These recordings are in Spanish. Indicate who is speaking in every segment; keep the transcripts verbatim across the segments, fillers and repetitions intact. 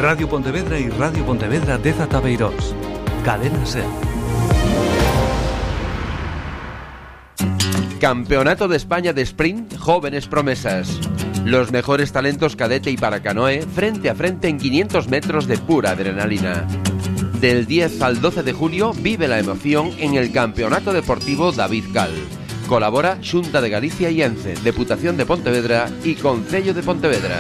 Speaker 1: Radio Pontevedra y Radio Pontevedra Deza Tabeirós. Cadena SER.
Speaker 2: Campeonato de España de Sprint Jóvenes Promesas. Los mejores talentos cadete y para canoe frente a frente en quinientos metros de pura adrenalina. Del diez al doce de julio vive la emoción en el Campeonato Deportivo David Cal. Colabora Xunta de Galicia y ENCE, Deputación de Pontevedra y Concello de Pontevedra.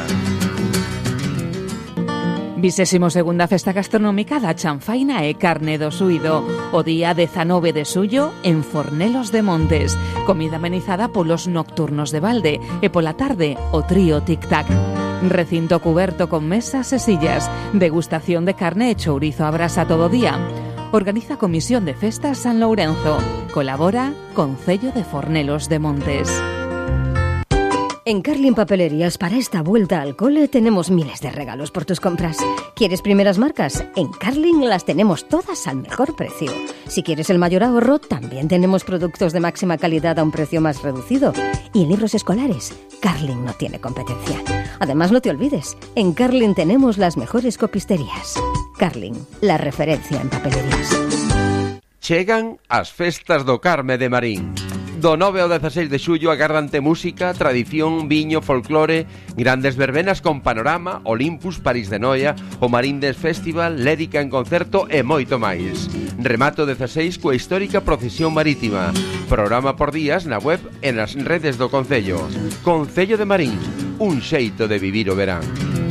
Speaker 3: Vigésimo segunda Festa Gastronómica da chanfaina e carne do suído. O día dezanove de suyo en Fornelos de Montes. Comida amenizada polos nocturnos de balde e pola tarde o trío tic-tac. Recinto cuberto con mesas e sillas. Degustación de carne e chourizo a brasa todo día. Organiza Comisión de Festas San Lourenzo. Colabora Concello de Fornelos de Montes.
Speaker 4: En Carlin Papelerías, para esta vuelta al cole, tenemos miles de regalos por tus compras. ¿Quieres primeras marcas? En Carlin las tenemos todas al mejor precio. Si quieres el mayor ahorro, también tenemos productos de máxima calidad a un precio más reducido. Y en libros escolares, Carlin no tiene competencia. Además, no te olvides, en Carlin tenemos las mejores copisterías. Carlin, la referencia en papelerías.
Speaker 2: Chegan as festas do Carme de Marín. Do nove ao dezasseis de xullo agardante música, tradición, viño, folclore, grandes verbenas con panorama, Olympus, París de Noia, o Marindes Festival, Lérica en concerto e moito máis. Remato dezasseis coa histórica procesión marítima. Programa por días na web e nas redes do Concello. Concello de Marín, un xeito de vivir o verán.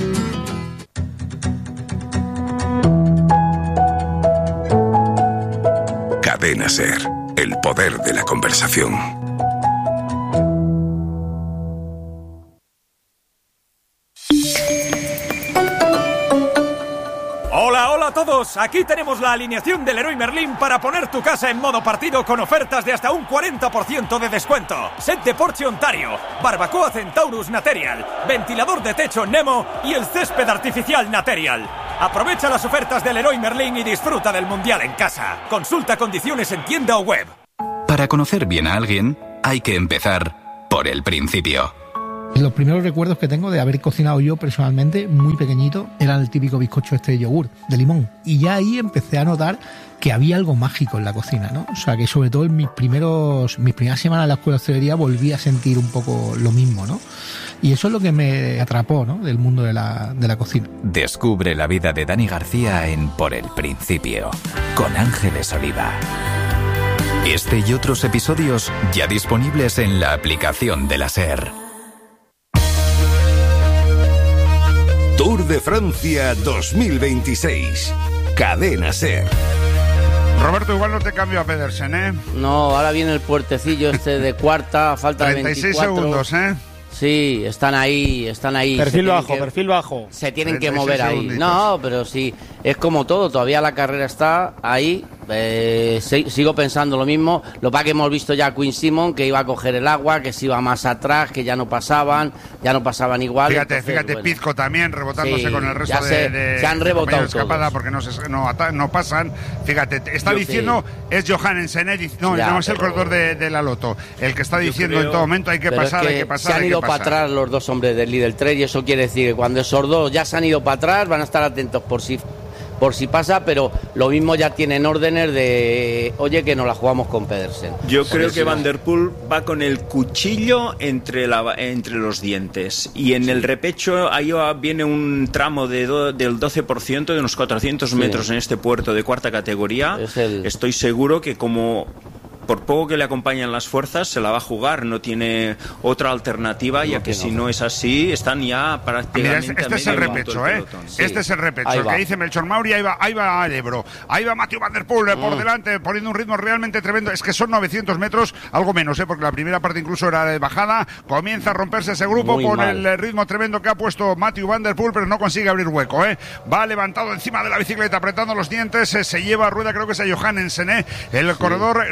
Speaker 5: Cadena SER. El poder de la conversación.
Speaker 6: Hola, hola a todos. Aquí tenemos la alineación del Leroy Merlin para poner tu casa en modo partido con ofertas de hasta un cuarenta por ciento de descuento. Set de porche Ontario, barbacoa Centaurus Material, ventilador de techo Nemo y el césped artificial Material. Aprovecha las ofertas del Leroy Merlin y disfruta del Mundial en casa. Consulta condiciones en tienda o web.
Speaker 7: Para conocer bien a alguien, hay que empezar por el principio.
Speaker 8: Los primeros recuerdos que tengo de haber cocinado yo personalmente, muy pequeñito, era el típico bizcocho este de yogur, de limón. Y ya ahí empecé a notar que había algo mágico en la cocina, ¿no? O sea, que sobre todo en mis primeros, mis primeras semanas en la escuela de hostelería volví a sentir un poco lo mismo, ¿no? Y eso es lo que me atrapó, ¿no?, del mundo de la, de la cocina.
Speaker 7: Descubre la vida de Dani García en Por el Principio, con Ángeles Oliva. Este y otros episodios ya disponibles en la aplicación de la SER.
Speaker 5: Tour de Francia dos mil veintiséis. Cadena SER.
Speaker 9: Roberto, igual no te cambio a Pedersen, ¿eh?
Speaker 10: No, ahora viene el puertecillo este de cuarta, falta de
Speaker 9: treinta y seis
Speaker 10: veinticuatro
Speaker 9: segundos, ¿eh?
Speaker 10: Sí, están ahí, están ahí.
Speaker 11: Perfil bajo,
Speaker 10: que,
Speaker 11: perfil bajo.
Speaker 10: Se tienen que mover ahí. Segunditos. No, pero sí, es como todo, todavía la carrera está ahí. Eh, sigo pensando lo mismo. Lo que pasa que hemos visto ya a Queen Simon que iba a coger el agua, que se iba más atrás, que ya no pasaban, ya no pasaban igual.
Speaker 9: Fíjate,
Speaker 10: entonces,
Speaker 9: fíjate,
Speaker 10: bueno.
Speaker 9: Pizco también rebotándose
Speaker 10: Sí,
Speaker 9: con el resto
Speaker 10: ya se,
Speaker 9: de, de,
Speaker 10: se han rebotado
Speaker 9: de escapada
Speaker 10: todos.
Speaker 9: porque no, se, no, no pasan. Fíjate, está
Speaker 10: Yo
Speaker 9: no, es Johannesen, ¿eh? No,
Speaker 10: Ya,
Speaker 9: no es el
Speaker 10: pero-
Speaker 9: corredor de, de la Loto. El que está
Speaker 10: Yo
Speaker 9: diciendo
Speaker 10: creo-
Speaker 9: en todo momento hay que
Speaker 10: pero
Speaker 9: pasar,
Speaker 10: es que
Speaker 9: hay que pasar,
Speaker 10: se han
Speaker 9: hay
Speaker 10: ido
Speaker 9: que
Speaker 10: para
Speaker 9: pasar.
Speaker 10: atrás los dos hombres del líder tres y eso quiere decir que cuando esos dos ya se han ido para atrás van a estar atentos por si por si pasa, pero lo mismo ya tienen órdenes de oye que nos la jugamos con Pedersen.
Speaker 12: Yo
Speaker 10: Por
Speaker 12: creo
Speaker 10: eso
Speaker 12: que
Speaker 10: no.
Speaker 12: Van der Poel va con el cuchillo entre, la, entre los dientes y en el repecho ahí va- viene un tramo de do- del doce por ciento de unos cuatrocientos
Speaker 10: Sí.
Speaker 12: metros en este puerto de cuarta categoría.
Speaker 10: Es el-
Speaker 12: Estoy seguro que como por poco que le acompañan las fuerzas se la va a jugar, no tiene otra alternativa, ya
Speaker 10: No
Speaker 12: que
Speaker 10: tiene
Speaker 12: si
Speaker 10: otra.
Speaker 12: no es así están ya
Speaker 9: Mira,
Speaker 12: prácticamente
Speaker 9: este, este
Speaker 12: a
Speaker 9: es el
Speaker 12: medio minuto
Speaker 9: repecho,
Speaker 12: del
Speaker 9: ¿eh?
Speaker 12: pelotón.
Speaker 10: Sí.
Speaker 9: Este es el repecho,
Speaker 10: Ahí
Speaker 9: el
Speaker 10: va.
Speaker 9: que dice Melchor Mauri, ahí va, ahí va el Ebro, ahí va Matthew Van Der Poel eh, por
Speaker 10: Mm.
Speaker 9: delante, poniendo un ritmo realmente tremendo. Es que son novecientos metros, algo menos, ¿eh? Porque la primera parte incluso era de bajada. Comienza a romperse ese grupo
Speaker 10: Muy
Speaker 9: con
Speaker 10: mal.
Speaker 9: el eh, ritmo tremendo que ha puesto Matthew Van Der Poel, pero no consigue abrir hueco, ¿eh? Va levantado encima de la bicicleta, apretando los dientes, eh, se lleva a rueda, creo que es a Johannesen, ¿eh? El corredor, no, también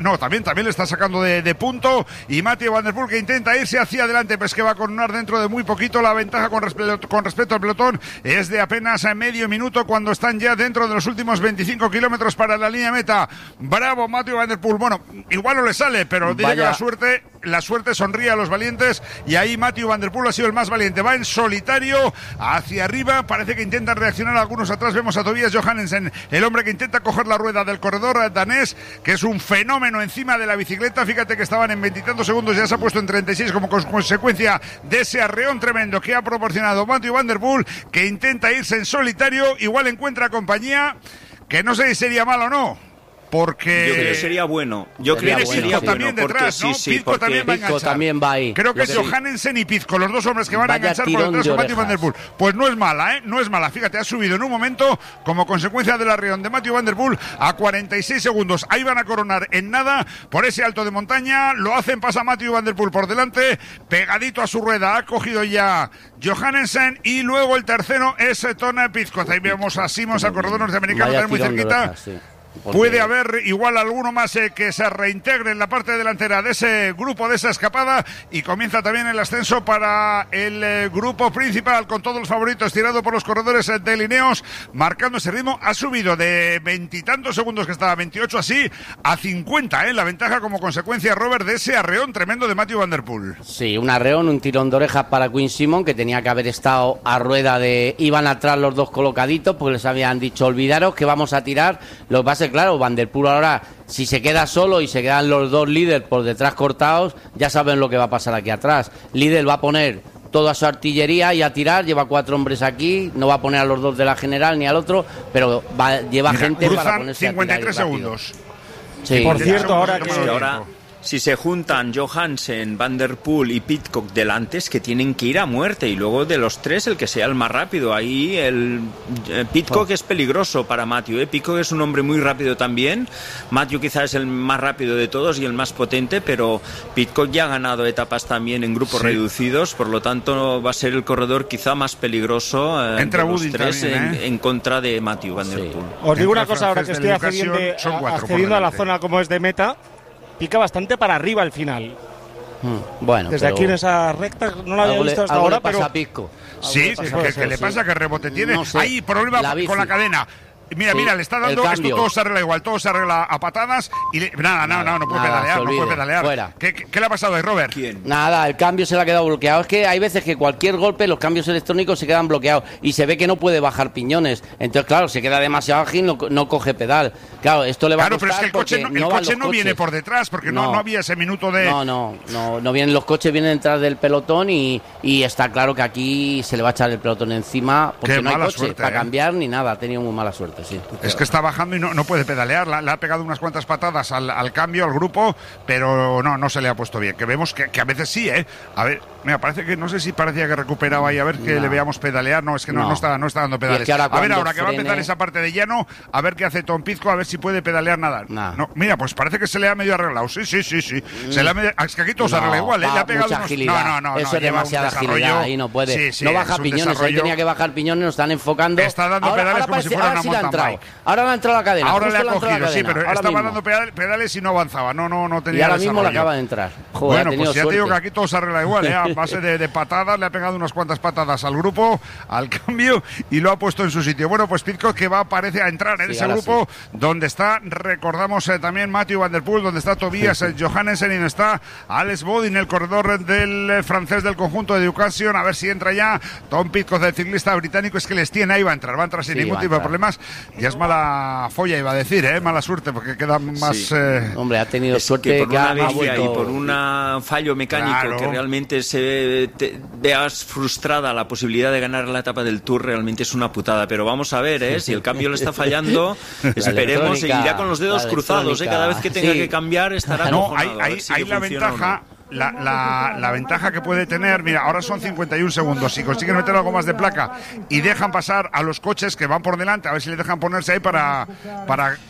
Speaker 9: también le está sacando de, de punto, y Mathieu Van Der Poel que intenta irse hacia adelante, pues que va a coronar dentro de muy poquito. La ventaja con, respe- con respecto al pelotón es de apenas medio minuto cuando están ya dentro de los últimos veinticinco kilómetros para la línea meta. Bravo Mathieu Van Der Poel. Bueno, igual no le sale, pero dice que la suerte, la suerte sonríe a los valientes, y ahí Mathieu Van Der Poel ha sido el más valiente. Va en solitario hacia arriba, parece que intentan reaccionar algunos atrás. Vemos a Tobias Johannesen, el hombre que intenta coger la rueda del corredor danés, que es un fenómeno encima de la bicicleta. Fíjate que estaban en veintitantos segundos, ya se ha puesto en treinta y seis como consecuencia de ese arreón tremendo que ha proporcionado Mathieu Van Der Poel, que intenta irse en solitario. Igual encuentra compañía, que no sé si sería malo o no, porque
Speaker 12: yo creo que sería bueno. Yo
Speaker 9: sería
Speaker 12: creo que
Speaker 9: bueno.
Speaker 12: sería
Speaker 9: Pizco también
Speaker 12: bueno,
Speaker 9: detrás,
Speaker 12: porque,
Speaker 9: ¿no?
Speaker 12: sí, sí,
Speaker 9: Pizco
Speaker 12: porque
Speaker 9: también va a
Speaker 10: Pizco
Speaker 9: enganchar.
Speaker 10: también va ahí.
Speaker 9: Creo que es
Speaker 10: Yo
Speaker 9: Johannesen y Pizco, los dos hombres que van
Speaker 10: Vaya
Speaker 9: a enganchar por
Speaker 10: tirón
Speaker 9: detrás
Speaker 10: de
Speaker 9: con Mathieu Van Der Poel.
Speaker 10: orejas.
Speaker 9: Pues no es mala, ¿eh? No es mala. Fíjate, ha subido en un momento como consecuencia del arreón de Mathieu Van Der Poel a cuarenta y seis segundos. Ahí van a coronar en nada por ese alto de montaña. Lo hacen, pasa Mathieu Van Der Poel por delante, pegadito a su rueda. Ha cogido ya Johannesen, y luego el tercero es Tony Pizco. Ahí vemos a Simons, al corredor norteamericano, también muy cerquita.
Speaker 10: Orejas, sí. Porque...
Speaker 9: puede haber igual alguno más eh, que se reintegre en la parte delantera de ese grupo, de esa escapada, y comienza también el ascenso para el eh, grupo principal, con todos los favoritos tirado por los corredores eh, de Lineos, marcando ese ritmo. Ha subido de veintitantos segundos, que estaba a veintiocho así, a cincuenta, eh, la ventaja como consecuencia, Robert, de ese arreón tremendo de Mathieu Van Der Poel.
Speaker 10: Sí, un arreón, un tirón de orejas para Quinn Simmons, que tenía que haber estado a rueda de... Iban atrás los dos colocaditos, porque les habían dicho, olvidaros que vamos a tirar. Lo que pasa es, claro, Van Der Poel ahora, si se queda solo y se quedan los dos líderes por detrás cortados, ya saben lo que va a pasar aquí atrás. Líder va a poner toda su artillería y a tirar, lleva cuatro hombres aquí, no va a poner a los dos de la general ni al otro, pero va, lleva
Speaker 9: Mira,
Speaker 10: gente para ponerse
Speaker 9: cincuenta y tres
Speaker 10: a tirar
Speaker 9: segundos.
Speaker 10: Sí.
Speaker 12: Y
Speaker 11: por cierto, ahora
Speaker 12: que...
Speaker 11: que...
Speaker 12: ahora... Si se juntan Johannesen, Van Der Poel y Pidcock delante, es que tienen que ir a muerte, y luego de los tres el que sea el más rápido. Ahí el eh, Pidcock oh. es peligroso para Mathieu, ¿eh? Pidcock es un hombre muy rápido también. Mathieu quizás es el más rápido de todos y el más potente, pero Pidcock ya ha ganado etapas también en grupos sí. reducidos, por lo tanto va a ser el corredor quizá más peligroso eh, de los tres también, ¿eh? en, en contra de Mathieu Van Der Poel.
Speaker 11: Sí. Os digo una cosa, ahora que estoy accediendo, accediendo a la zona como es de meta, pica bastante para arriba al final.
Speaker 10: Hmm, bueno,
Speaker 11: desde aquí en esa recta no lo había visto hasta
Speaker 10: algo
Speaker 11: ahora,
Speaker 10: le pasa
Speaker 11: pero
Speaker 10: a Pisco.
Speaker 9: Sí, que, que, que le pasa que rebote tiene.
Speaker 10: No sé.
Speaker 9: Hay problema
Speaker 10: la
Speaker 9: con la cadena. Mira, sí, mira, le está dando, esto todo se arregla igual, todo se arregla a patadas y le, nada, nada, no, no puede
Speaker 10: nada,
Speaker 9: pedalear, no puede pedalear.
Speaker 10: Fuera.
Speaker 9: ¿Qué, qué, ¿Qué le ha pasado ahí, Robert?
Speaker 12: ¿Quién?
Speaker 10: Nada, el cambio se le ha quedado bloqueado. Es que hay veces que cualquier golpe, los cambios electrónicos se quedan bloqueados y se ve que no puede bajar piñones. Entonces, claro, se queda demasiado ágil, no, no coge pedal. Claro, esto le va
Speaker 9: claro,
Speaker 10: a costar.
Speaker 9: Claro, pero es que el coche no, el
Speaker 10: no,
Speaker 9: coche no viene por detrás, porque no, no, no había ese minuto de...
Speaker 10: No, no, no, no vienen los coches, vienen detrás del pelotón y, y está claro que aquí se le va a echar el pelotón encima porque Qué no hay coche suerte, para eh. cambiar ni nada. Ha tenido muy mala suerte, sí.
Speaker 9: Es que está bajando y no, no puede pedalear, le, le ha pegado unas cuantas patadas al, al cambio, al grupo, pero no, no se le ha puesto bien. Que vemos que, que a veces sí, ¿eh? A ver, mira, parece que, no sé si parecía que recuperaba ahí, a ver que no. le veamos pedalear. No, es que no, no. no, está, no está dando pedales.
Speaker 10: Es que
Speaker 9: a ver, ahora
Speaker 10: frene...
Speaker 9: que va a empezar esa parte de llano, a ver qué hace Tom Pizco, a ver si puede pedalear nada.
Speaker 10: Nah.
Speaker 9: No, mira, pues parece que se le ha medio arreglado. Sí, sí, sí, sí. Mm. Se le ha medio... Es que aquí todo no, se arregla igual, ¿eh? Le ha pegado
Speaker 10: mucha
Speaker 9: unos...
Speaker 10: agilidad.
Speaker 9: No, no, no.
Speaker 10: Eso
Speaker 9: no,
Speaker 10: es demasiada agilidad, ahí no puede. Sí, sí, no baja piñones, desarrollo... ahí tenía que bajar piñones, nos están enfocando.
Speaker 9: Está dando
Speaker 10: ahora,
Speaker 9: pedales
Speaker 10: ahora
Speaker 9: como
Speaker 10: parece,
Speaker 9: si fuera una
Speaker 10: sí
Speaker 9: mountain
Speaker 10: bike. Ahora le ha entrado la cadena.
Speaker 9: Ahora le ha cogido,
Speaker 10: cadena,
Speaker 9: sí, pero estaba
Speaker 10: mismo.
Speaker 9: dando pedales y no avanzaba. No, no, no tenía
Speaker 10: Y ahora
Speaker 9: desarrollo.
Speaker 10: mismo le acaba de entrar. Joder,
Speaker 9: bueno, pues ya
Speaker 10: suerte.
Speaker 9: te digo que aquí todo se arregla igual, ¿eh? A base de, de patadas, le ha pegado unas cuantas patadas al grupo, al cambio, y lo ha puesto en su sitio. Bueno, pues Pidcock que va, parece, a entrar en sí, ese grupo, sí. donde está, recordamos eh, también Mathieu Van Der Poel, donde está Tobias eh, Johannesen y donde está Alex Bodin, el corredor del eh, francés del conjunto de Education. A ver si entra ya Tom Pidcock, el ciclista británico, es que les tiene ahí, va a entrar, va a entrar sin sí, ningún tipo de problemas. Ya es mala folla, iba a decir, ¿eh? Mala suerte, porque queda más...
Speaker 10: Sí.
Speaker 9: Eh...
Speaker 10: Hombre, ha tenido
Speaker 12: es
Speaker 10: suerte
Speaker 12: que por
Speaker 10: que
Speaker 12: una
Speaker 10: ha
Speaker 12: avería
Speaker 10: vuelto...
Speaker 12: y por un fallo mecánico claro. que realmente se te, veas frustrada la posibilidad de ganar la etapa del Tour, realmente es una putada. Pero vamos a ver, ¿eh? Si el cambio le está fallando, esperemos, seguirá con los dedos cruzados, ¿eh? Cada vez que tenga sí. que cambiar estará
Speaker 9: no, hay, hay, si hay la ventaja... La, la, la ventaja que puede tener, mira, ahora son cincuenta y un segundos, si consiguen meter algo más de placa y dejan pasar a los coches que van por delante, a ver si le dejan ponerse ahí para, para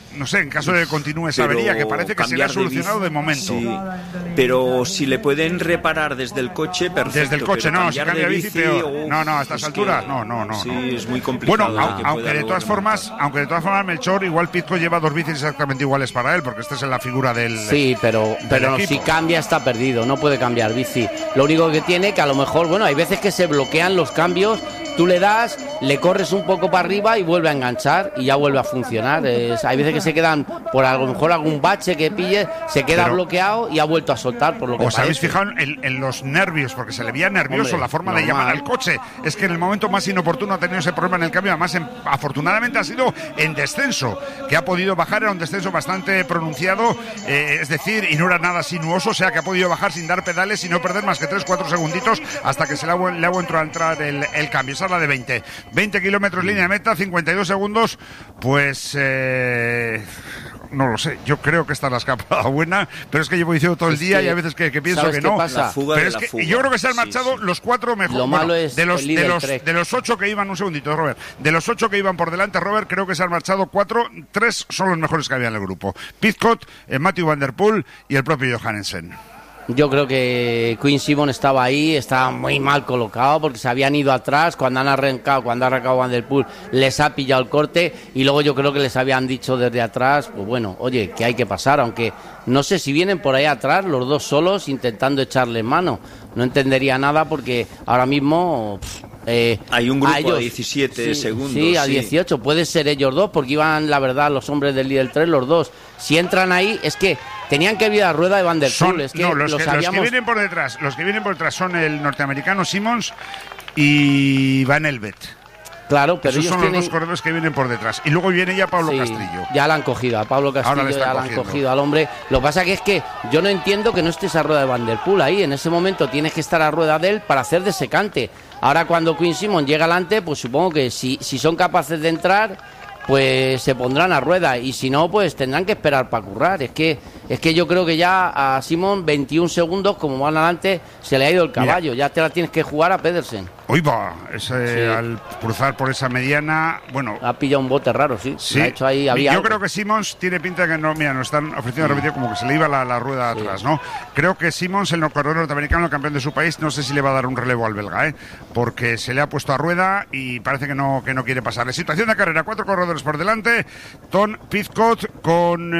Speaker 9: no sé, en caso de que continúe esa avería, que parece que se le ha solucionado de, de momento.
Speaker 12: Sí, pero si le pueden reparar desde el coche, perfecto.
Speaker 9: Desde el coche, no, si cambia bici, bici peor. Uf, no, no, a estas alturas, no, no, no.
Speaker 12: Sí,
Speaker 9: no.
Speaker 12: es muy complicado.
Speaker 9: Bueno, aunque, aunque de todas formas, aunque de todas formas, Melchor, igual Pizco lleva dos bicis exactamente iguales para él, porque esta es la figura del
Speaker 10: Sí, pero, pero si cambia está perdido, no puede cambiar bici. Lo único que tiene que a lo mejor, bueno, hay veces que se bloquean los cambios, tú le das, le corres un poco para arriba y vuelve a enganchar y ya vuelve a funcionar. Es, hay veces que se quedan, por a lo mejor algún bache que pille, se queda pero, bloqueado y ha vuelto a soltar, por lo que
Speaker 9: ¿os
Speaker 10: parece.
Speaker 9: habéis fijado en, en los nervios? Porque se le veía nervioso. Hombre, la forma normal. de llamar al coche. Es que en el momento más inoportuno ha tenido ese problema en el cambio. Además, en, afortunadamente ha sido en descenso, que ha podido bajar. Era un descenso bastante pronunciado, eh, es decir, y no era nada sinuoso, o sea que ha podido bajar sin dar pedales y no perder más que tres cuatro segunditos hasta que se le ha, le ha vuelto a entrar el, el cambio. Esa es la de veinte. veinte kilómetros línea de meta, cincuenta y dos segundos. Pues... Eh... No lo sé, yo creo que esta es la escapada buena, pero es que llevo diciendo todo el es día y a veces que, que pienso que no.
Speaker 10: Pasa?
Speaker 9: Pero es que fuga. Yo creo que se han marchado sí, sí. los cuatro mejores.
Speaker 10: Lo malo bueno, es
Speaker 9: de los de los,
Speaker 10: trek.
Speaker 9: de los ocho que iban, un segundito, Robert. De los ocho que iban por delante, Robert, creo que se han marchado cuatro, tres son los mejores que había en el grupo. Pidcock, eh, Matthew Van Der Poel y el propio Johannesen.
Speaker 10: Yo creo que Quinn Simmons estaba ahí, estaba muy mal colocado porque se habían ido atrás, cuando han arrancado, cuando ha arrancado Van Der Poel les ha pillado el corte y luego yo creo que les habían dicho desde atrás, pues bueno, oye, que hay que pasar, aunque no sé si vienen por ahí atrás los dos solos intentando echarle mano, no entendería nada porque ahora mismo... Pff, Eh,
Speaker 12: hay un grupo
Speaker 10: a ellos,
Speaker 12: de diecisiete
Speaker 10: sí,
Speaker 12: segundos.
Speaker 10: Sí, a dieciocho. Sí. Puede ser ellos dos, porque iban, la verdad, los hombres del líder tres, los dos. Si entran ahí, es que tenían que ir a rueda de Van Der Poel. Es que
Speaker 9: no, los,
Speaker 10: los,
Speaker 9: que,
Speaker 10: habíamos...
Speaker 9: los que vienen por detrás, los que vienen por detrás son el norteamericano Simmons y Van Elbet.
Speaker 10: Claro, pero
Speaker 9: esos
Speaker 10: ellos
Speaker 9: son
Speaker 10: tienen...
Speaker 9: los dos corredores que vienen por detrás. Y luego viene ya Pablo
Speaker 10: sí,
Speaker 9: Castrillo.
Speaker 10: Ya la han cogido, a Pablo Castillo ya la han cogido al hombre. Lo que pasa que es que yo no entiendo que no estés a rueda de Van Der Poel ahí. En ese momento tienes que estar a rueda de él para hacer de secante. Ahora cuando Quinn Simmons llega adelante, pues supongo que si, si son capaces de entrar, pues se pondrán a rueda. Y si no, pues tendrán que esperar para currar. Es que es que yo creo que ya a Simmons veintiún segundos, como van adelante, se le ha ido el caballo. Mira. Ya te la tienes que jugar a Pedersen.
Speaker 9: Uy, va, ese, sí. Al cruzar por esa mediana, bueno...
Speaker 10: Ha pillado un bote raro, sí.
Speaker 9: Sí.
Speaker 10: Ha hecho ahí, había
Speaker 9: yo
Speaker 10: algo.
Speaker 9: creo que Simmons tiene pinta de que no... Mira, nos están ofreciendo mm. repetir como que se le iba la, la rueda sí. atrás, ¿no? Creo que Simmons, el corredor norteamericano, el campeón de su país, no sé si le va a dar un relevo al belga, ¿eh? Porque se le ha puesto a rueda y parece que no, que no quiere pasarle. Situación de carrera, cuatro corredores por delante. Tom Pidcock con...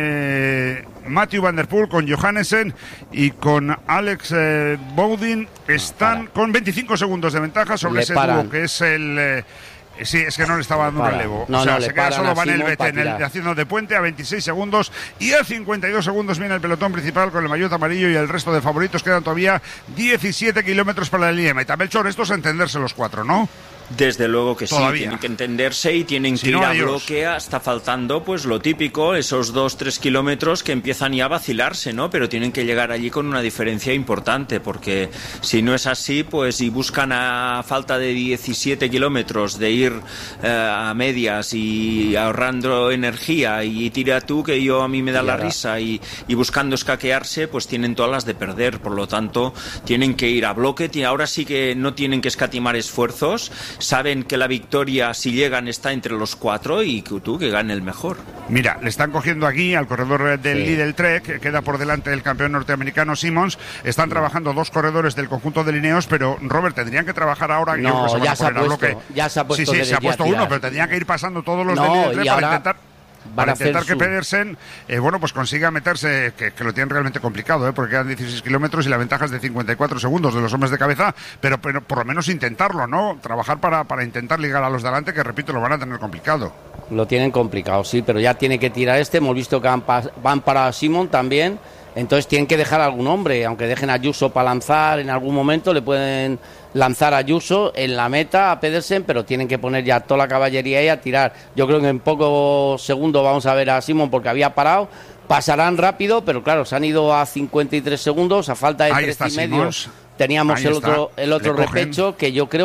Speaker 9: Eh... Matthew Van Der Poel, con Johannesen y con Alex eh, Bowden están con veinticinco segundos de ventaja sobre
Speaker 10: le
Speaker 9: ese
Speaker 10: paran.
Speaker 9: dúo que es el... Eh, sí, es que no le estaba dando un relevo.
Speaker 10: No,
Speaker 9: o sea,
Speaker 10: no,
Speaker 9: se queda solo Van Elbet en el,
Speaker 10: tirar.
Speaker 9: haciendo de puente a veintiséis segundos y a cincuenta y dos segundos viene el pelotón principal con el maillot amarillo y el resto de favoritos. Quedan todavía diecisiete kilómetros para la línea de meta. Melchor, esto es entenderse los cuatro, ¿no?
Speaker 12: Desde luego que
Speaker 9: Todavía.
Speaker 12: sí, tienen que entenderse y tienen
Speaker 9: si
Speaker 12: que
Speaker 9: no,
Speaker 12: ir a
Speaker 9: adiós.
Speaker 12: bloque. Está faltando pues lo típico, esos dos, tres kilómetros que empiezan ya a vacilarse, ¿no? Pero tienen que llegar allí con una diferencia importante, porque si no es así, pues y buscan a falta de diecisiete kilómetros de ir eh, a medias y ahorrando energía y tira tú que yo a mí me da la risa y, y buscando escaquearse, pues tienen todas las de perder. Por lo tanto, tienen que ir a bloque. Ahora sí que no tienen que escatimar esfuerzos. Saben que la victoria, si llegan, está entre los cuatro y que tú, que gane el mejor.
Speaker 9: Mira, le están cogiendo aquí al corredor del
Speaker 10: sí.
Speaker 9: Lidl Trek, que queda por delante del campeón norteamericano Simmons. Están sí. trabajando dos corredores del conjunto de Lineos, pero Robert, tendrían que trabajar ahora.
Speaker 10: No,
Speaker 9: yo creo que se
Speaker 10: ya, se ha puesto,
Speaker 9: bloque.
Speaker 10: ya se ha puesto.
Speaker 9: Sí, sí, se ha puesto uno, pero tendrían que ir pasando todos los
Speaker 10: no,
Speaker 9: del Lidl Trek para
Speaker 10: ahora...
Speaker 9: intentar... Para intentar que
Speaker 10: su...
Speaker 9: Pedersen eh, bueno, pues consiga meterse, que, que lo tienen realmente complicado, ¿eh? Porque quedan dieciséis kilómetros y la ventaja es de cincuenta y cuatro segundos de los hombres de cabeza, pero, pero por lo menos intentarlo, ¿no? Trabajar para, para intentar ligar a los de adelante, que repito, lo van a tener complicado.
Speaker 10: Lo tienen complicado, sí, pero ya tiene que tirar este. Hemos visto que van, van para Simon también. Entonces tienen que dejar a algún hombre, aunque dejen a Ayuso para lanzar en algún momento, le pueden lanzar a Ayuso en la meta a Pedersen, pero tienen que poner ya toda la caballería ahí a tirar. Yo creo que en pocos segundos vamos a ver a Simon porque había parado, pasarán rápido, pero claro, se han ido a cincuenta y tres segundos, a falta de
Speaker 9: ahí
Speaker 10: tres
Speaker 9: está
Speaker 10: y medio.
Speaker 9: Simons.
Speaker 10: Teníamos
Speaker 9: Ahí
Speaker 10: el
Speaker 9: está.
Speaker 10: otro el otro
Speaker 9: Le
Speaker 10: repecho
Speaker 9: cogen.
Speaker 10: que yo creo que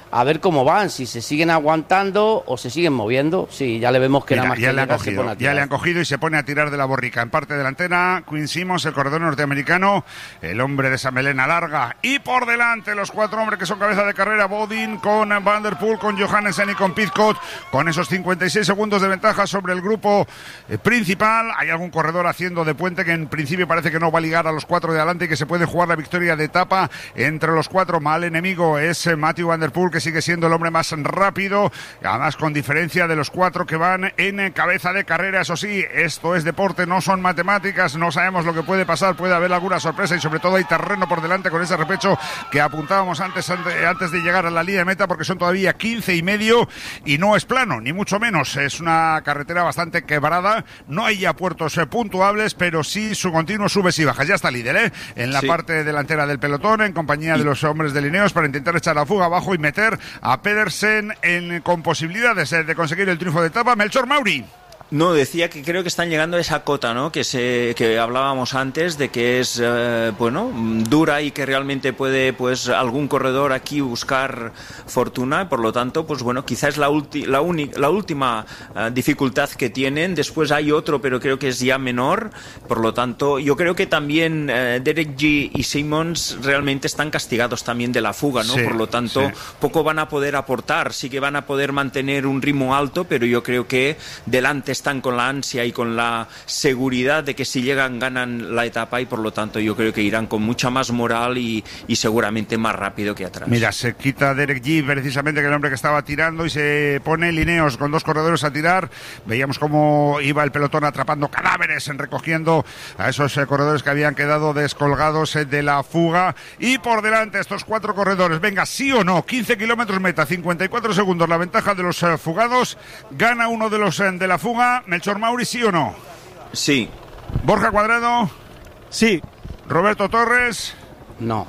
Speaker 10: a ver cómo van, si se siguen aguantando o se siguen moviendo. Sí, ya le vemos que
Speaker 9: Mira,
Speaker 10: nada más
Speaker 9: ya
Speaker 10: que
Speaker 9: le han
Speaker 10: llega,
Speaker 9: cogido,
Speaker 10: se pone a
Speaker 9: ya
Speaker 10: tirar.
Speaker 9: le han cogido y se pone a tirar de la borrica. En parte delantera, Quinn Simmons, el corredor norteamericano, el hombre de esa melena larga. Y por delante los cuatro hombres que son cabeza de carrera, Bodin con Van der Poel, con Johannessen y con Pidcock, con esos cincuenta y seis segundos de ventaja sobre el grupo eh, principal. Hay algún corredor haciendo de puente que en principio parece que no va a ligar a los cuatro de adelante y que se puede jugar la victoria de etapa entre los cuatro. Mal enemigo es eh, Mathieu Van der Poel, que sigue siendo el hombre más rápido, además con diferencia de los cuatro que van en cabeza de carrera. Eso sí, esto es deporte, no son matemáticas, no sabemos lo que puede pasar, puede haber alguna sorpresa y sobre todo hay terreno por delante con ese repecho que apuntábamos antes, antes de llegar a la línea de meta, porque son todavía quince y medio y no es plano, ni mucho menos, es una carretera bastante quebrada, no hay ya puertos eh, puntuables, pero sí su continuo subes y bajas. Ya está líder, ¿eh? En la
Speaker 12: sí.
Speaker 9: parte delantera del pelotón, en compañía de los hombres de Lineos, para intentar echar la fuga abajo y meter a Pedersen en, con posibilidades de conseguir el triunfo de etapa. Melchor Mauri.
Speaker 12: No, decía que creo que están llegando a esa cota, ¿no? Que se que hablábamos antes de que es eh, bueno, dura y que realmente puede, pues, algún corredor aquí buscar fortuna. Por lo tanto, pues bueno, quizás la ulti, la, uni, la última uh, dificultad que tienen. Después hay otro, pero creo que es ya menor. Por lo tanto, yo creo que también eh, Derek G y Simmons realmente están castigados también de la fuga, ¿no?
Speaker 9: Sí,
Speaker 12: por lo tanto,
Speaker 9: sí.
Speaker 12: poco van a poder aportar. Sí que van a poder mantener un ritmo alto, pero yo creo que delante están con la ansia y con la seguridad de que si llegan ganan la etapa y por lo tanto yo creo que irán con mucha más moral y, y seguramente más rápido que atrás.
Speaker 9: Mira, se quita Derek G precisamente, que era el hombre que estaba tirando, y se pone Lineos con dos corredores a tirar. Veíamos cómo iba el pelotón atrapando cadáveres, recogiendo a esos eh, corredores que habían quedado descolgados eh, de la fuga. Y por delante estos cuatro corredores, venga, sí o no, quince kilómetros meta, cincuenta y cuatro segundos la ventaja de los eh, fugados. Gana uno de los eh, de la fuga. Melchor Mauri, ¿sí o no?
Speaker 12: Sí.
Speaker 9: Borja Cuadrado.
Speaker 11: Sí.
Speaker 9: Roberto Torres.
Speaker 10: No.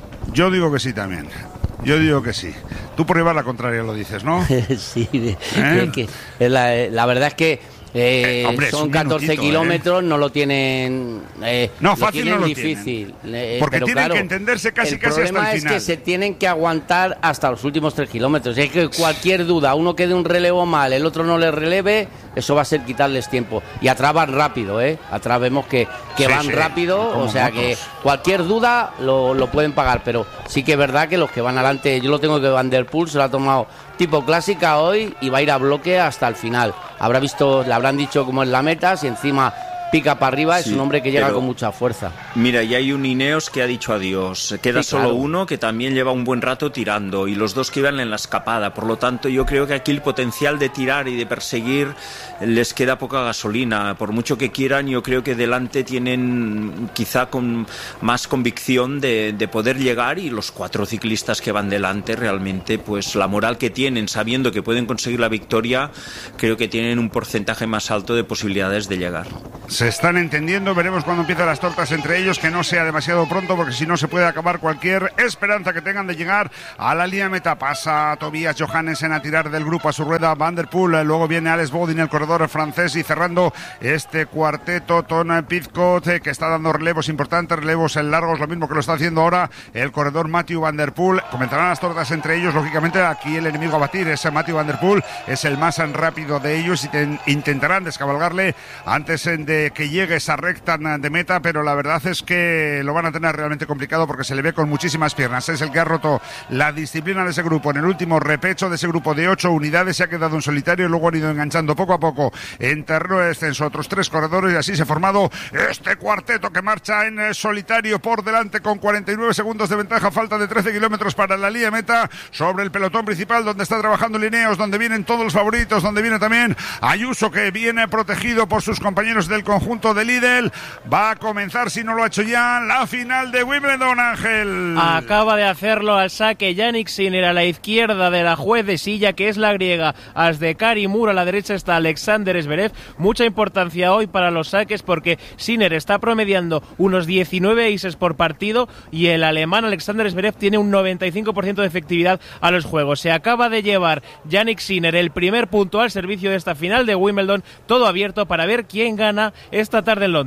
Speaker 9: Yo digo que sí también. Yo digo que sí. Tú por llevar la contraria lo dices, ¿no?
Speaker 10: Sí. ¿Eh? Que, que, la, la verdad es que Eh, eh, hombre, son catorce kilómetros, ¿eh? No lo tienen eh,
Speaker 9: no, fácil
Speaker 10: lo tienen
Speaker 9: no lo
Speaker 10: difícil
Speaker 9: tienen. Porque
Speaker 10: pero
Speaker 9: tienen
Speaker 10: claro,
Speaker 9: que entenderse casi
Speaker 10: el
Speaker 9: casi hasta el final.
Speaker 10: El problema es que se tienen que aguantar hasta los últimos tres kilómetros. Es que cualquier duda, uno que dé un relevo mal, el otro no le releve, eso va a ser quitarles tiempo. Y atrás van rápido, ¿eh? Atrás vemos que, que sí, van sí, rápido, o sea motos. Que cualquier duda lo, lo pueden pagar, pero sí que es verdad que los que van adelante, yo lo tengo que Van der Poel se lo ha tomado tipo clásica hoy y va a ir a bloque hasta el final. Habrá visto, le habrán dicho cómo es la meta, si encima pica para arriba, sí, es un hombre que llega con mucha fuerza.
Speaker 12: Mira, y hay un Ineos que ha dicho adiós. Queda sí, solo claro. uno que también lleva un buen rato tirando y los dos que iban en la escapada. Por lo tanto, yo creo que aquí el potencial de tirar y de perseguir les queda poca gasolina. Por mucho que quieran, yo creo que delante tienen quizá con más convicción de, de poder llegar, y los cuatro ciclistas que van delante realmente, pues la moral que tienen, sabiendo que pueden conseguir la victoria, creo que tienen un porcentaje más alto de posibilidades de llegar.
Speaker 9: Se están entendiendo, veremos cuando empiezan las tortas entre ellos, que no sea demasiado pronto, porque si no se puede acabar cualquier esperanza que tengan de llegar a la línea meta. Pasa Tobias Johannessen a tirar del grupo a su rueda Van der Poel, luego viene Alex Bodin, el corredor francés, y cerrando este cuarteto Ton Pidcock, que está dando relevos importantes, relevos en largos, lo mismo que lo está haciendo ahora el corredor Mathieu Van der Poel. Comenzarán las tortas entre ellos, lógicamente aquí el enemigo a batir es Mathieu Van der Poel, es el más rápido de ellos y ten, intentarán descabalgarle antes de que llegue esa recta de meta, pero la verdad es que lo van a tener realmente complicado porque se le ve con muchísimas piernas. Es el que ha roto la disciplina de ese grupo en el último repecho de ese grupo de ocho unidades, se ha quedado en solitario y luego han ido enganchando poco a poco en terreno de descenso otros tres corredores, y así se ha formado este cuarteto que marcha en solitario por delante con cuarenta y nueve segundos de ventaja, falta de trece kilómetros para la línea meta, sobre el pelotón principal donde está trabajando Lineos, donde vienen todos los favoritos, donde viene también Ayuso, que viene protegido por sus compañeros del conjunto de Lidl. Va a comenzar, si no lo ha hecho ya, la final de Wimbledon, Ángel.
Speaker 13: Acaba de hacerlo al saque Yannick Sinner a la izquierda de la juez de silla, que es la griega Asdekari Mur, a la derecha está Alexander Zverev. Mucha importancia hoy para los saques porque Sinner está promediando unos diecinueve aces por partido y el alemán Alexander Zverev tiene un noventa y cinco por ciento de efectividad a los juegos. Se acaba de llevar Yannick Sinner el primer punto al servicio de esta final de Wimbledon, todo abierto para ver quién gana esta tarde en Londres.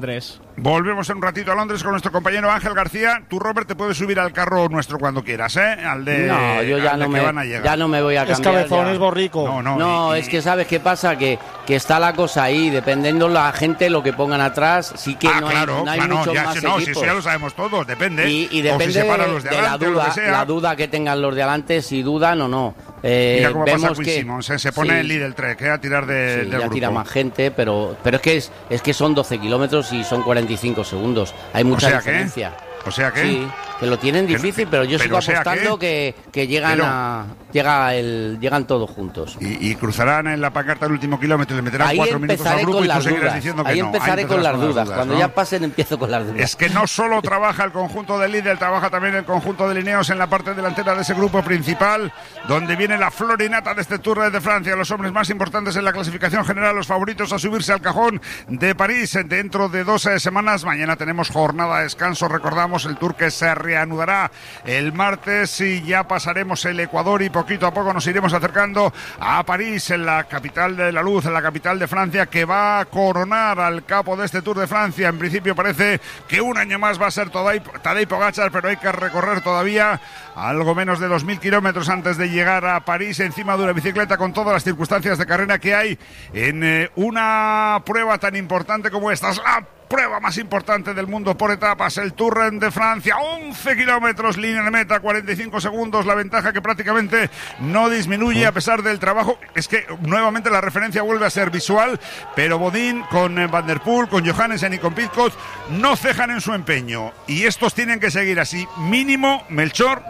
Speaker 9: Volvemos en un ratito a Londres con nuestro compañero Ángel García. Tú, Robert, te puedes subir al carro nuestro cuando quieras, ¿eh? Al de,
Speaker 10: no, yo ya no, me, ya no me voy a cambiar.
Speaker 11: Es cabezón,
Speaker 10: ya.
Speaker 11: Es borrico.
Speaker 10: No, no, no y, es que ¿sabes qué pasa? Que, que está la cosa ahí, dependiendo la gente lo que pongan atrás, sí que
Speaker 9: ah,
Speaker 10: no,
Speaker 9: claro,
Speaker 10: hay, no hay
Speaker 9: claro,
Speaker 10: muchos
Speaker 9: ya,
Speaker 10: más
Speaker 9: si no,
Speaker 10: equipos.
Speaker 9: Si eso ya lo sabemos todos, depende.
Speaker 10: Y, y depende
Speaker 9: o si
Speaker 10: de,
Speaker 9: los de,
Speaker 10: de
Speaker 9: adelante,
Speaker 10: la duda,
Speaker 9: lo que sea.
Speaker 10: la duda que tengan los de adelante, si dudan o no. Eh,
Speaker 9: Mira cómo
Speaker 10: vemos
Speaker 9: pasa
Speaker 10: que
Speaker 9: Simons, ¿eh? Se pone sí. el líder Trek, ¿eh? A tirar de,
Speaker 10: sí,
Speaker 9: del
Speaker 10: ya
Speaker 9: grupo.
Speaker 10: tira más gente, pero pero es que es, es que son doce kilómetros y son cuarenta y cinco segundos. Hay mucha
Speaker 9: o sea
Speaker 10: diferencia.
Speaker 9: ¿qué? O sea que
Speaker 10: sí, que lo tienen difícil, pero yo
Speaker 9: pero
Speaker 10: sigo apostando que, que llegan
Speaker 9: pero,
Speaker 10: a llega el llegan todos juntos.
Speaker 9: Y, y cruzarán en la pancarta el último kilómetro y le meterán ahí cuatro minutos al grupo y tú seguirás diciendo que
Speaker 10: ahí
Speaker 9: no.
Speaker 10: Empezaré ahí con las dudas. dudas. Cuando
Speaker 9: ¿no?
Speaker 10: ya pasen empiezo con las dudas.
Speaker 9: Es que no solo trabaja el conjunto de líder, trabaja también el conjunto de Lineos en la parte delantera de ese grupo principal, donde viene la florinata de este Tour de Francia, los hombres más importantes en la clasificación general, los favoritos a subirse al cajón de París dentro de dos semanas. Mañana tenemos jornada de descanso, recordamos el Tour que se reanudará el martes y ya pasaremos el Ecuador y poquito a poco nos iremos acercando a París, en la capital de la luz, en la capital de Francia, que va a coronar al capo de este Tour de Francia. En principio parece que un año más va a ser Tadej Pogačar, pero hay que recorrer todavía algo menos de dos mil kilómetros antes de llegar a París encima de una bicicleta, con todas las circunstancias de carrera que hay en eh, una prueba tan importante como esta. Es la prueba más importante del mundo por etapas, el Tour de Francia. Once kilómetros, línea de meta, cuarenta y cinco segundos, la ventaja que prácticamente no disminuye a pesar del trabajo. Es que nuevamente la referencia vuelve a ser visual, pero Bodin con Van der Poel, con Johannesen y con Pidcock no cejan en su empeño, y estos tienen que seguir así, mínimo, Melchor.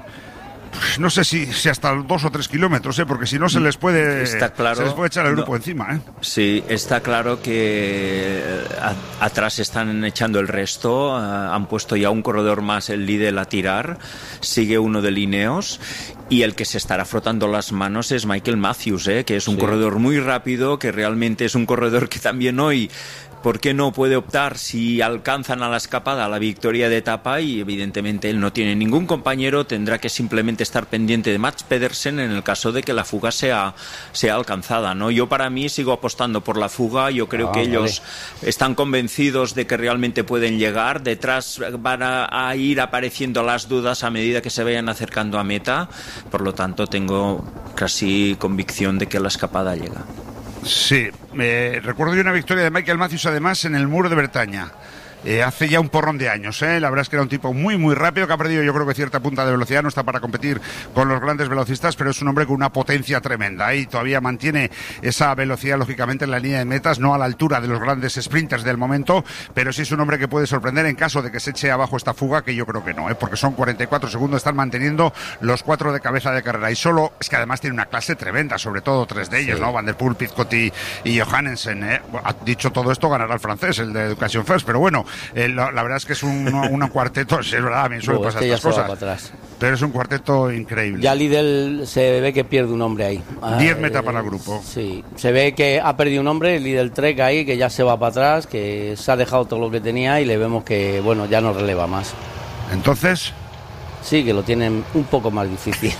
Speaker 9: No sé si, si hasta dos o tres kilómetros, ¿eh? Porque si no se les puede
Speaker 12: está claro,
Speaker 9: se les puede echar el grupo
Speaker 12: no,
Speaker 9: encima, ¿eh?
Speaker 12: Sí, está claro que a, atrás están echando el resto, uh, han puesto ya un corredor más, el líder a tirar, sigue uno de Lineos y el que se estará frotando las manos es Michael Matthews, ¿eh? Que es un sí. corredor muy rápido, que realmente es un corredor que también hoy, ¿por qué no puede optar, si alcanzan a la escapada, a la victoria de etapa? Y evidentemente él no tiene ningún compañero, tendrá que simplemente estar pendiente de Mats Pedersen en el caso de que la fuga sea, sea alcanzada, ¿no? Yo para mí sigo apostando por la fuga, yo creo ah, que vale. ellos están convencidos de que realmente pueden llegar, detrás van a, a ir apareciendo las dudas a medida que se vayan acercando a meta, por lo tanto tengo casi convicción de que la escapada llega.
Speaker 9: Sí, eh, recuerdo yo una victoria de Michael Matthews además en el Muro de Bretaña. Eh, hace ya un porrón de años, ¿eh? La verdad es que era un tipo muy muy rápido, que ha perdido yo creo que cierta punta de velocidad, no está para competir con los grandes velocistas, pero es un hombre con una potencia tremenda, ¿eh? Y todavía mantiene esa velocidad lógicamente en la línea de metas, no a la altura de los grandes sprinters del momento, pero sí es un hombre que puede sorprender en caso de que se eche abajo esta fuga, que yo creo que no, ¿eh? Porque son cuarenta y cuatro segundos, están manteniendo los cuatro de cabeza de carrera, y solo, es que además tiene una clase tremenda, sobre todo tres de ellos, sí. ¿no? Van der Poel, Pidcock y, y Johannesen, ¿eh? Ha dicho todo esto, ganará el francés, el de Education First, pero bueno, Eh, la, la verdad es que es un, un cuarteto, es verdad, a mí suele oh, pasar
Speaker 10: este
Speaker 9: estas cosas, pero es un cuarteto increíble.
Speaker 10: Ya Lidl se ve que pierde un hombre ahí.
Speaker 9: diez ah, meta para el grupo.
Speaker 10: Sí, se ve que ha perdido un hombre, el Lidl Trek ahí, que ya se va para atrás, que se ha dejado todo lo que tenía y le vemos que, bueno, ya no releva más.
Speaker 9: Entonces...
Speaker 10: Sí, que lo tienen un poco más difícil.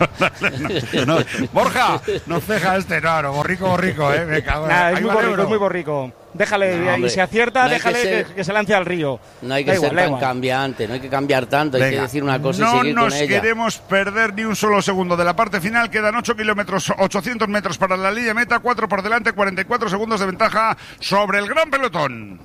Speaker 9: no, no, no. Borja, no ceja este, no, no, borrico, borrico, eh, me cago en...
Speaker 11: Nah, es muy borrico, es muy borrico. Déjale, no, hombre, y si acierta, no déjale que, ser, que, que se lance al río.
Speaker 10: No hay que da ser igual, tan cambiante, no hay que cambiar tanto, Venga, hay que decir una cosa
Speaker 9: no
Speaker 10: y seguir con ella.
Speaker 9: No nos queremos perder ni un solo segundo de la parte final, quedan ocho kilómetros, ochocientos metros para la línea meta, cuatro por delante, cuarenta y cuatro segundos de ventaja sobre el gran pelotón.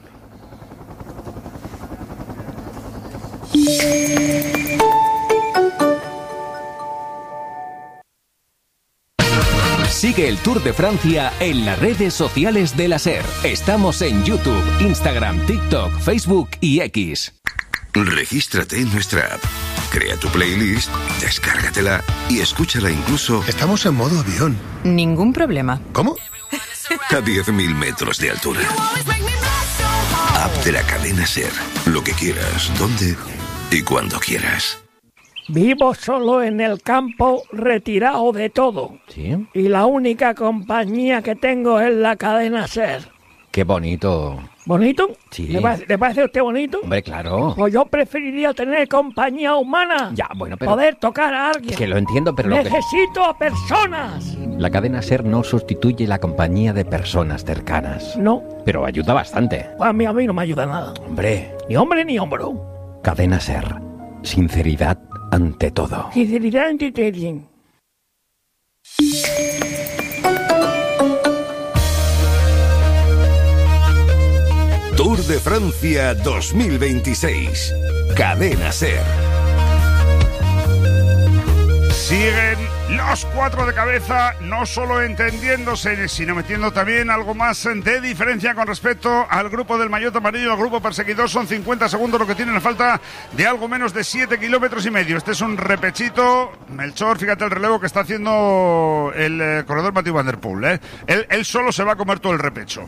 Speaker 1: Sigue el Tour de Francia en las redes sociales de la SER. Estamos en YouTube, Instagram, TikTok, Facebook y X.
Speaker 5: Regístrate en nuestra app. Crea tu playlist, descárgatela y escúchala incluso...
Speaker 14: Estamos en modo avión.
Speaker 15: Ningún problema.
Speaker 14: ¿Cómo?
Speaker 5: A diez mil metros de altura. App de la cadena SER. Lo que quieras, donde y cuando quieras.
Speaker 16: Vivo solo en el campo, retirado de todo.
Speaker 17: ¿Sí?
Speaker 16: Y la única compañía que tengo es la cadena SER.
Speaker 17: Qué bonito.
Speaker 16: ¿Bonito?
Speaker 17: Sí.
Speaker 16: ¿Le parece, ¿le parece a usted bonito?
Speaker 17: Hombre, claro.
Speaker 16: Pues yo preferiría tener compañía humana.
Speaker 17: Ya, bueno, pero...
Speaker 16: Poder tocar a alguien.
Speaker 17: Que lo entiendo, pero...
Speaker 16: Necesito
Speaker 17: lo que...
Speaker 16: a personas.
Speaker 14: La cadena SER no sustituye la compañía de personas cercanas.
Speaker 16: No.
Speaker 14: Pero ayuda bastante.
Speaker 16: A mí, a mí no me ayuda nada.
Speaker 14: Hombre.
Speaker 16: Ni hombre ni hombro.
Speaker 14: Cadena SER. Sinceridad ante todo.
Speaker 16: Sinceridad ante todo.
Speaker 5: Tour de Francia dos mil veintiséis. Cadena SER.
Speaker 9: Siguen los cuatro de cabeza, no solo entendiéndose, sino metiendo también algo más de diferencia con respecto al grupo del maillot amarillo, al grupo perseguidor. Son cincuenta segundos lo que tienen a falta de algo menos de siete kilómetros y medio. Este es un repechito. Melchor, fíjate el relevo que está haciendo el eh, corredor Mathieu Van Der Poel, ¿eh? Él, él solo se va a comer todo el repecho.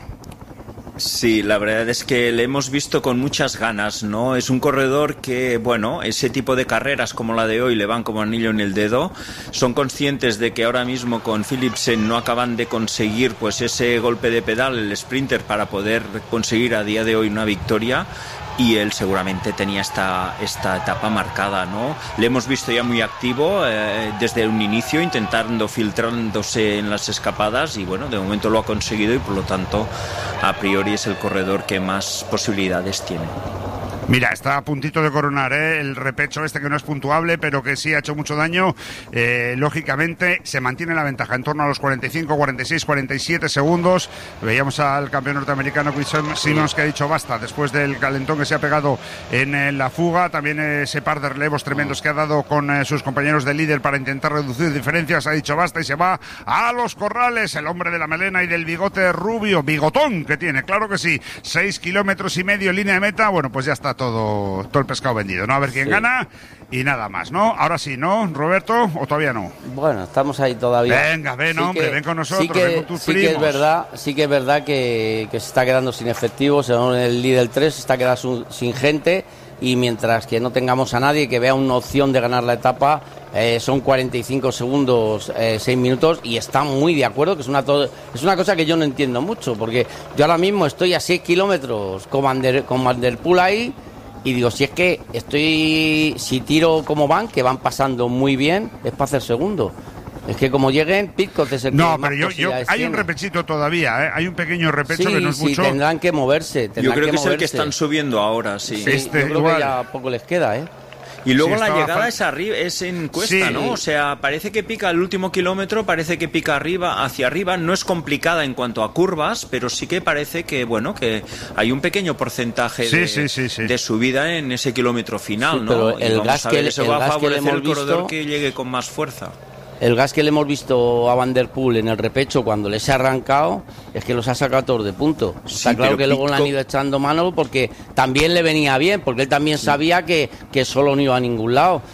Speaker 12: Sí, la verdad es que le hemos visto con muchas ganas, ¿no? Es un corredor que, bueno, ese tipo de carreras como la de hoy le van como anillo en el dedo. Son conscientes de que ahora mismo con Philipsen no acaban de conseguir pues ese golpe de pedal, el sprinter, para poder conseguir a día de hoy una victoria. Y él seguramente tenía esta, esta etapa marcada, ¿no? Le hemos visto ya muy activo eh, desde un inicio, intentando filtrándose en las escapadas, y bueno, de momento lo ha conseguido y por lo tanto a priori es el corredor que más posibilidades tiene.
Speaker 9: Mira, está a puntito de coronar, ¿eh? El repecho este que no es puntuable, pero que sí ha hecho mucho daño. Eh, lógicamente se mantiene la ventaja en torno a los cuarenta y cinco, cuarenta y seis, cuarenta y siete segundos. Veíamos al campeón norteamericano Chris Simmons, que ha dicho basta después del calentón que se ha pegado en, en la fuga. También ese par de relevos tremendos que ha dado con eh, sus compañeros de líder para intentar reducir diferencias. Ha dicho basta y se va a los corrales. El hombre de la melena y del bigote rubio, bigotón que tiene, claro que sí. Seis kilómetros y medio en línea de meta. Bueno, pues ya está todo, todo el pescado vendido, ¿no? A ver quién sí. gana y nada más, ¿no? Ahora sí, ¿no, Roberto? ¿O todavía no?
Speaker 10: Bueno, estamos ahí todavía.
Speaker 9: Venga, ven, sí hombre,
Speaker 10: que,
Speaker 9: ven con nosotros,
Speaker 10: sí que,
Speaker 9: ven con tus
Speaker 10: sí
Speaker 9: primos.
Speaker 10: Que es verdad, sí que es verdad que, que se está quedando sin efectivos, según el líder tres, se está quedando sin gente, y mientras que no tengamos a nadie que vea una opción de ganar la etapa, eh, son cuarenta y cinco segundos, eh, seis minutos, y está muy de acuerdo, que es una, to- es una cosa que yo no entiendo mucho, porque yo ahora mismo estoy a seis kilómetros con Van der, con Van der Poel ahí, y digo, si es que estoy, si tiro como van, que van pasando muy bien, es para hacer segundo. Es que como lleguen, Pitcock es el que
Speaker 9: No,
Speaker 10: más
Speaker 9: pero yo, yo hay
Speaker 10: tiene.
Speaker 9: un repechito todavía, ¿eh? Hay un pequeño repecho
Speaker 10: sí,
Speaker 9: que no es
Speaker 10: sí,
Speaker 9: mucho.
Speaker 10: tendrán que moverse. Tendrán
Speaker 12: yo creo que, que es
Speaker 10: moverse.
Speaker 12: el que están subiendo ahora, sí.
Speaker 10: sí
Speaker 9: este,
Speaker 10: yo creo
Speaker 9: igual.
Speaker 10: que ya poco les queda, ¿eh?
Speaker 12: Y luego
Speaker 9: sí,
Speaker 12: la llegada
Speaker 9: fal-
Speaker 12: es arriba, es en cuesta,
Speaker 9: sí.
Speaker 12: ¿no? O sea, parece que pica el último kilómetro, parece que pica arriba, hacia arriba. No es complicada en cuanto a curvas, pero sí que parece que, bueno, que hay un pequeño porcentaje
Speaker 9: sí,
Speaker 12: de,
Speaker 9: sí, sí, sí.
Speaker 12: de subida en ese kilómetro final,
Speaker 10: Sí,
Speaker 12: ¿no?
Speaker 10: pero el
Speaker 12: y vamos
Speaker 10: gas
Speaker 12: a ver,
Speaker 10: que-
Speaker 12: eso
Speaker 10: el
Speaker 12: va a
Speaker 10: gas que le
Speaker 12: favorecer
Speaker 10: hemos
Speaker 12: el corredor
Speaker 10: visto-
Speaker 12: que llegue con más fuerza.
Speaker 10: El gas que le hemos visto a Van der Poel en el repecho cuando les ha arrancado es que los ha sacado todos de punto.
Speaker 12: Sí,
Speaker 10: Está claro
Speaker 12: pero
Speaker 10: que luego le han
Speaker 12: Pitcock-
Speaker 10: ido echando mano porque también le venía bien, porque él también sí. sabía que, que solo no iba a ningún lado.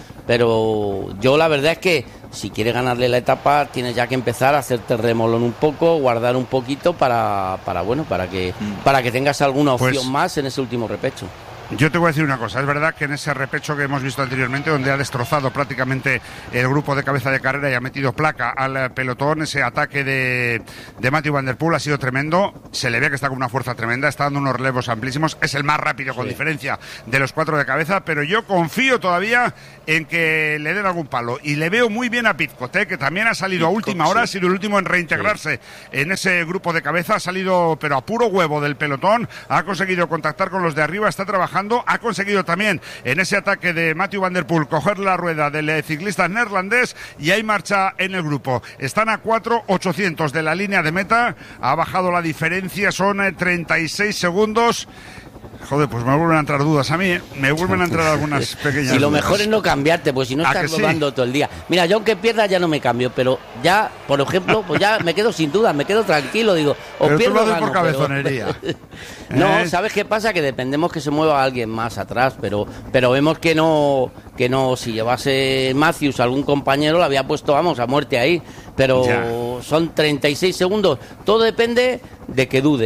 Speaker 10: Pero yo la verdad es que si quiere ganarle la etapa tienes ya que empezar a hacerte remolón un poco, guardar un poquito para, para bueno, para que, mm. para que tengas alguna opción
Speaker 9: pues...
Speaker 10: más en ese último repecho.
Speaker 9: Yo te voy a decir una cosa, es verdad que en ese repecho que hemos visto anteriormente, donde ha destrozado prácticamente el grupo de cabeza de carrera y ha metido placa al pelotón, ese ataque de, de Mathieu Van der Poel ha sido tremendo, se le ve que está con una fuerza tremenda, está dando unos relevos amplísimos, es el más rápido con sí. diferencia de los cuatro de cabeza, pero yo confío todavía en que le den algún palo, y le veo muy bien a Pitcock, ¿eh? que también ha salido Pitcock, a última hora, sí. ha sido el último en reintegrarse sí. en ese grupo de cabeza, ha salido pero a puro huevo del pelotón, ha conseguido contactar con los de arriba, está trabajando, ha conseguido también en ese ataque de Mathieu Van der Poel coger la rueda del ciclista neerlandés, y hay marcha en el grupo. Están a cuatro ochocientos de la línea de meta, ha bajado la diferencia, son treinta y seis segundos. Joder, pues me vuelven a entrar dudas a mí, ¿eh? Me vuelven a entrar algunas pequeñas
Speaker 10: Y lo
Speaker 9: dudas.
Speaker 10: mejor es no cambiarte, pues si no estás rodando sí? todo el día. Mira, yo aunque pierda ya no me cambio, pero ya, por ejemplo, pues ya me quedo sin dudas, me quedo tranquilo, digo, o
Speaker 9: pero
Speaker 10: pierdo
Speaker 9: tú lo haces
Speaker 10: gano,
Speaker 9: por cabezonería.
Speaker 10: Pero... no,
Speaker 9: ¿Eh?
Speaker 10: ¿sabes qué pasa? Que dependemos que se mueva alguien más atrás, pero pero vemos que no, que no, si llevase Matthews algún compañero, lo había puesto, vamos, a muerte ahí, pero ya. son treinta y seis segundos, todo depende de que duden.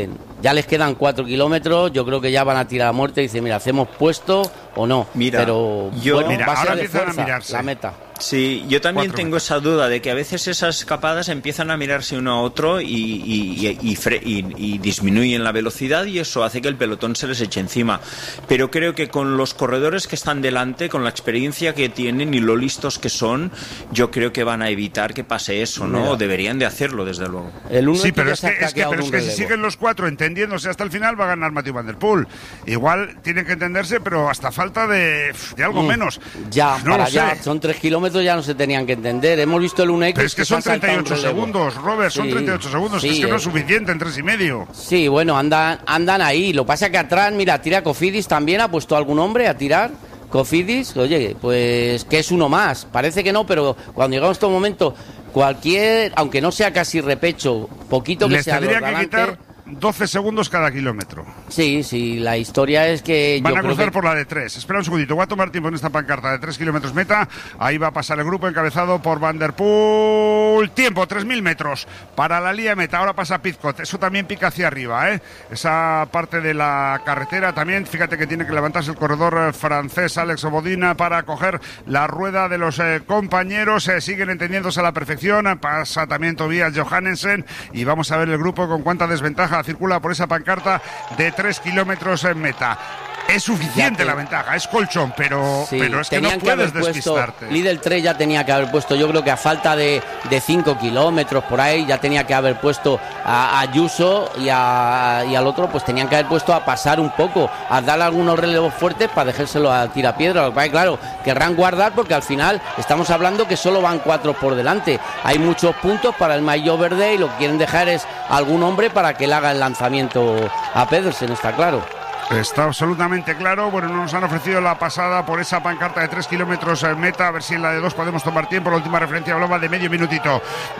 Speaker 10: Ya les quedan cuatro kilómetros, yo creo que ya van a tirar a muerte y dice, mira, hacemos puesto o no.
Speaker 12: Mira,
Speaker 10: pero
Speaker 12: yo,
Speaker 10: bueno,
Speaker 12: mira,
Speaker 10: va a ser
Speaker 12: ahora
Speaker 10: de
Speaker 12: empiezan
Speaker 10: fuerza,
Speaker 12: a mirarse
Speaker 10: la meta.
Speaker 12: Sí, yo también
Speaker 10: Cuatro
Speaker 12: tengo
Speaker 10: metros.
Speaker 12: esa duda de que a veces esas escapadas empiezan a mirarse uno a otro y, y, y, y, fre y, y disminuyen la velocidad y eso hace que el pelotón se les eche encima. Pero creo que con los corredores que están delante, con la experiencia que tienen y lo listos que son, yo creo que van a evitar que pase eso, ¿no?
Speaker 9: Mira.
Speaker 12: O deberían de hacerlo, desde luego.
Speaker 9: Sí, pero es que, es que, pero es que si siguen los cuatro entendiéndose hasta el final va a ganar Mathieu van der Poel. Igual tienen que entenderse, pero hasta falta de, de algo
Speaker 10: Mm,
Speaker 9: menos.
Speaker 10: Ya,
Speaker 9: no
Speaker 10: para
Speaker 9: lo sé.
Speaker 10: allá, son tres kilómetros, ya no se tenían que entender. Hemos visto el uno X.
Speaker 9: Pero es que son
Speaker 10: se ha saltado
Speaker 9: treinta y ocho
Speaker 10: un relevo.
Speaker 9: segundos, Robert, son
Speaker 10: Sí,
Speaker 9: treinta y ocho segundos,
Speaker 10: sí,
Speaker 9: que es que no
Speaker 10: eh.
Speaker 9: es suficiente en tres y medio.
Speaker 10: Sí, bueno, andan, andan ahí. Lo pasa que atrás, mira, tira Cofidis también, ha puesto algún hombre a tirar. Cofidis, oye, pues que es uno más. Parece que no, pero cuando llegamos a estos momentos, cualquier, aunque no sea casi repecho, poquito que
Speaker 9: Les
Speaker 10: sea
Speaker 9: tendría
Speaker 10: los
Speaker 9: que
Speaker 10: delante,
Speaker 9: quitar doce segundos cada kilómetro.
Speaker 10: Sí, sí, la historia es que
Speaker 9: Van
Speaker 10: yo
Speaker 9: a
Speaker 10: creo
Speaker 9: cruzar
Speaker 10: que-
Speaker 9: por la de tres. Espera un segundito, voy a tomar tiempo en esta pancarta de tres kilómetros meta. Ahí va a pasar el grupo encabezado por Van der Poel. Tiempo, tres mil metros para la línea meta. Ahora pasa Pizcot. Eso también pica hacia arriba, ¿eh? Esa parte de la carretera también. Fíjate que tiene que levantarse el corredor eh, francés Alex Obodina para coger la rueda de los eh, compañeros. Eh, siguen entendiéndose a la perfección. Pasa también Tobias Johannesen. Y vamos a ver el grupo con cuánta desventaja circula por esa pancarta de tres kilómetros en meta. Es suficiente
Speaker 10: Ya te-
Speaker 9: la ventaja, es colchón, pero,
Speaker 10: Sí,
Speaker 9: pero es que no
Speaker 10: tenían que haber
Speaker 9: puedes
Speaker 10: puesto,
Speaker 9: despistarte.
Speaker 10: Lidl tres ya tenía que haber puesto, yo creo que a falta de cinco kilómetros por ahí, ya tenía que haber puesto a a Ayuso y, a, y al otro, pues tenían que haber puesto a pasar un poco, a darle algunos relevos fuertes para dejárselo a tirapiedra. Lo que pasa es que, claro, querrán guardar porque al final estamos hablando que solo van cuatro por delante. Hay muchos puntos para el maillot verde y lo que quieren dejar es algún hombre para que le haga el lanzamiento a Pedersen, está claro.
Speaker 9: Está absolutamente claro. Bueno, nos han ofrecido la pasada por esa pancarta de tres kilómetros en meta. A ver si en la de dos podemos tomar tiempo. La última referencia hablaba de medio minutito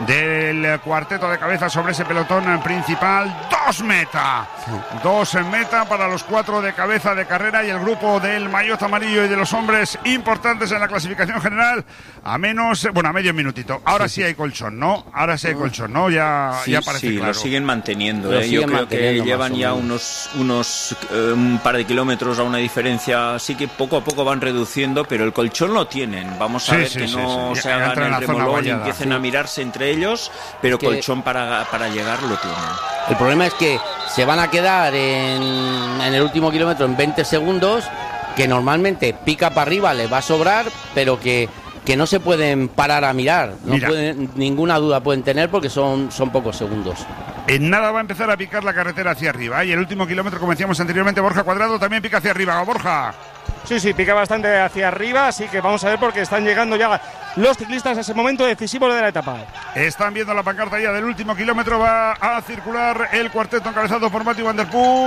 Speaker 9: del cuarteto de cabeza sobre ese pelotón principal. Dos meta. Dos en meta para los cuatro de cabeza de carrera y el grupo del maillot amarillo y de los hombres importantes en la clasificación general. A menos, bueno, a medio minutito. Ahora sí hay colchón, ¿no? Ahora sí hay colchón, ¿no? Ya,
Speaker 12: Sí,
Speaker 9: ya parece
Speaker 12: sí,
Speaker 9: claro.
Speaker 12: lo siguen manteniendo.
Speaker 10: Lo
Speaker 12: ¿eh?
Speaker 10: siguen
Speaker 12: Yo creo
Speaker 10: manteniendo,
Speaker 12: que llevan
Speaker 10: más o
Speaker 12: ya
Speaker 10: menos.
Speaker 12: unos, unos eh, un par de kilómetros a una diferencia. Sí que poco a poco van reduciendo, pero el colchón lo tienen. Vamos a
Speaker 9: Sí,
Speaker 12: ver
Speaker 9: sí,
Speaker 12: que
Speaker 9: sí,
Speaker 12: no
Speaker 9: sí.
Speaker 12: se
Speaker 9: Ya- ya
Speaker 12: hagan
Speaker 9: entran en
Speaker 12: el
Speaker 9: la zona
Speaker 12: remolón y
Speaker 9: vallada.
Speaker 12: empiecen
Speaker 9: Sí.
Speaker 12: a mirarse entre ellos, pero
Speaker 10: Que-
Speaker 12: colchón para, para llegar lo tienen.
Speaker 10: El problema es que se van a quedar en, en el último kilómetro en veinte segundos, que normalmente pica para arriba, les va a sobrar, pero que, que no se pueden parar a mirar. No
Speaker 9: Mira.
Speaker 10: pueden, ninguna duda pueden tener porque son, son pocos segundos.
Speaker 9: En nada va a empezar a picar la carretera hacia arriba. Y el último kilómetro, como decíamos anteriormente, Borja Cuadrado también pica hacia arriba. Borja.
Speaker 11: Sí, sí, pica bastante hacia arriba, así que vamos a ver porque están llegando ya los ciclistas a ese momento decisivo de la etapa.
Speaker 9: Están viendo la pancarta ya del último kilómetro. Va a circular el cuarteto encabezado por Mathieu van der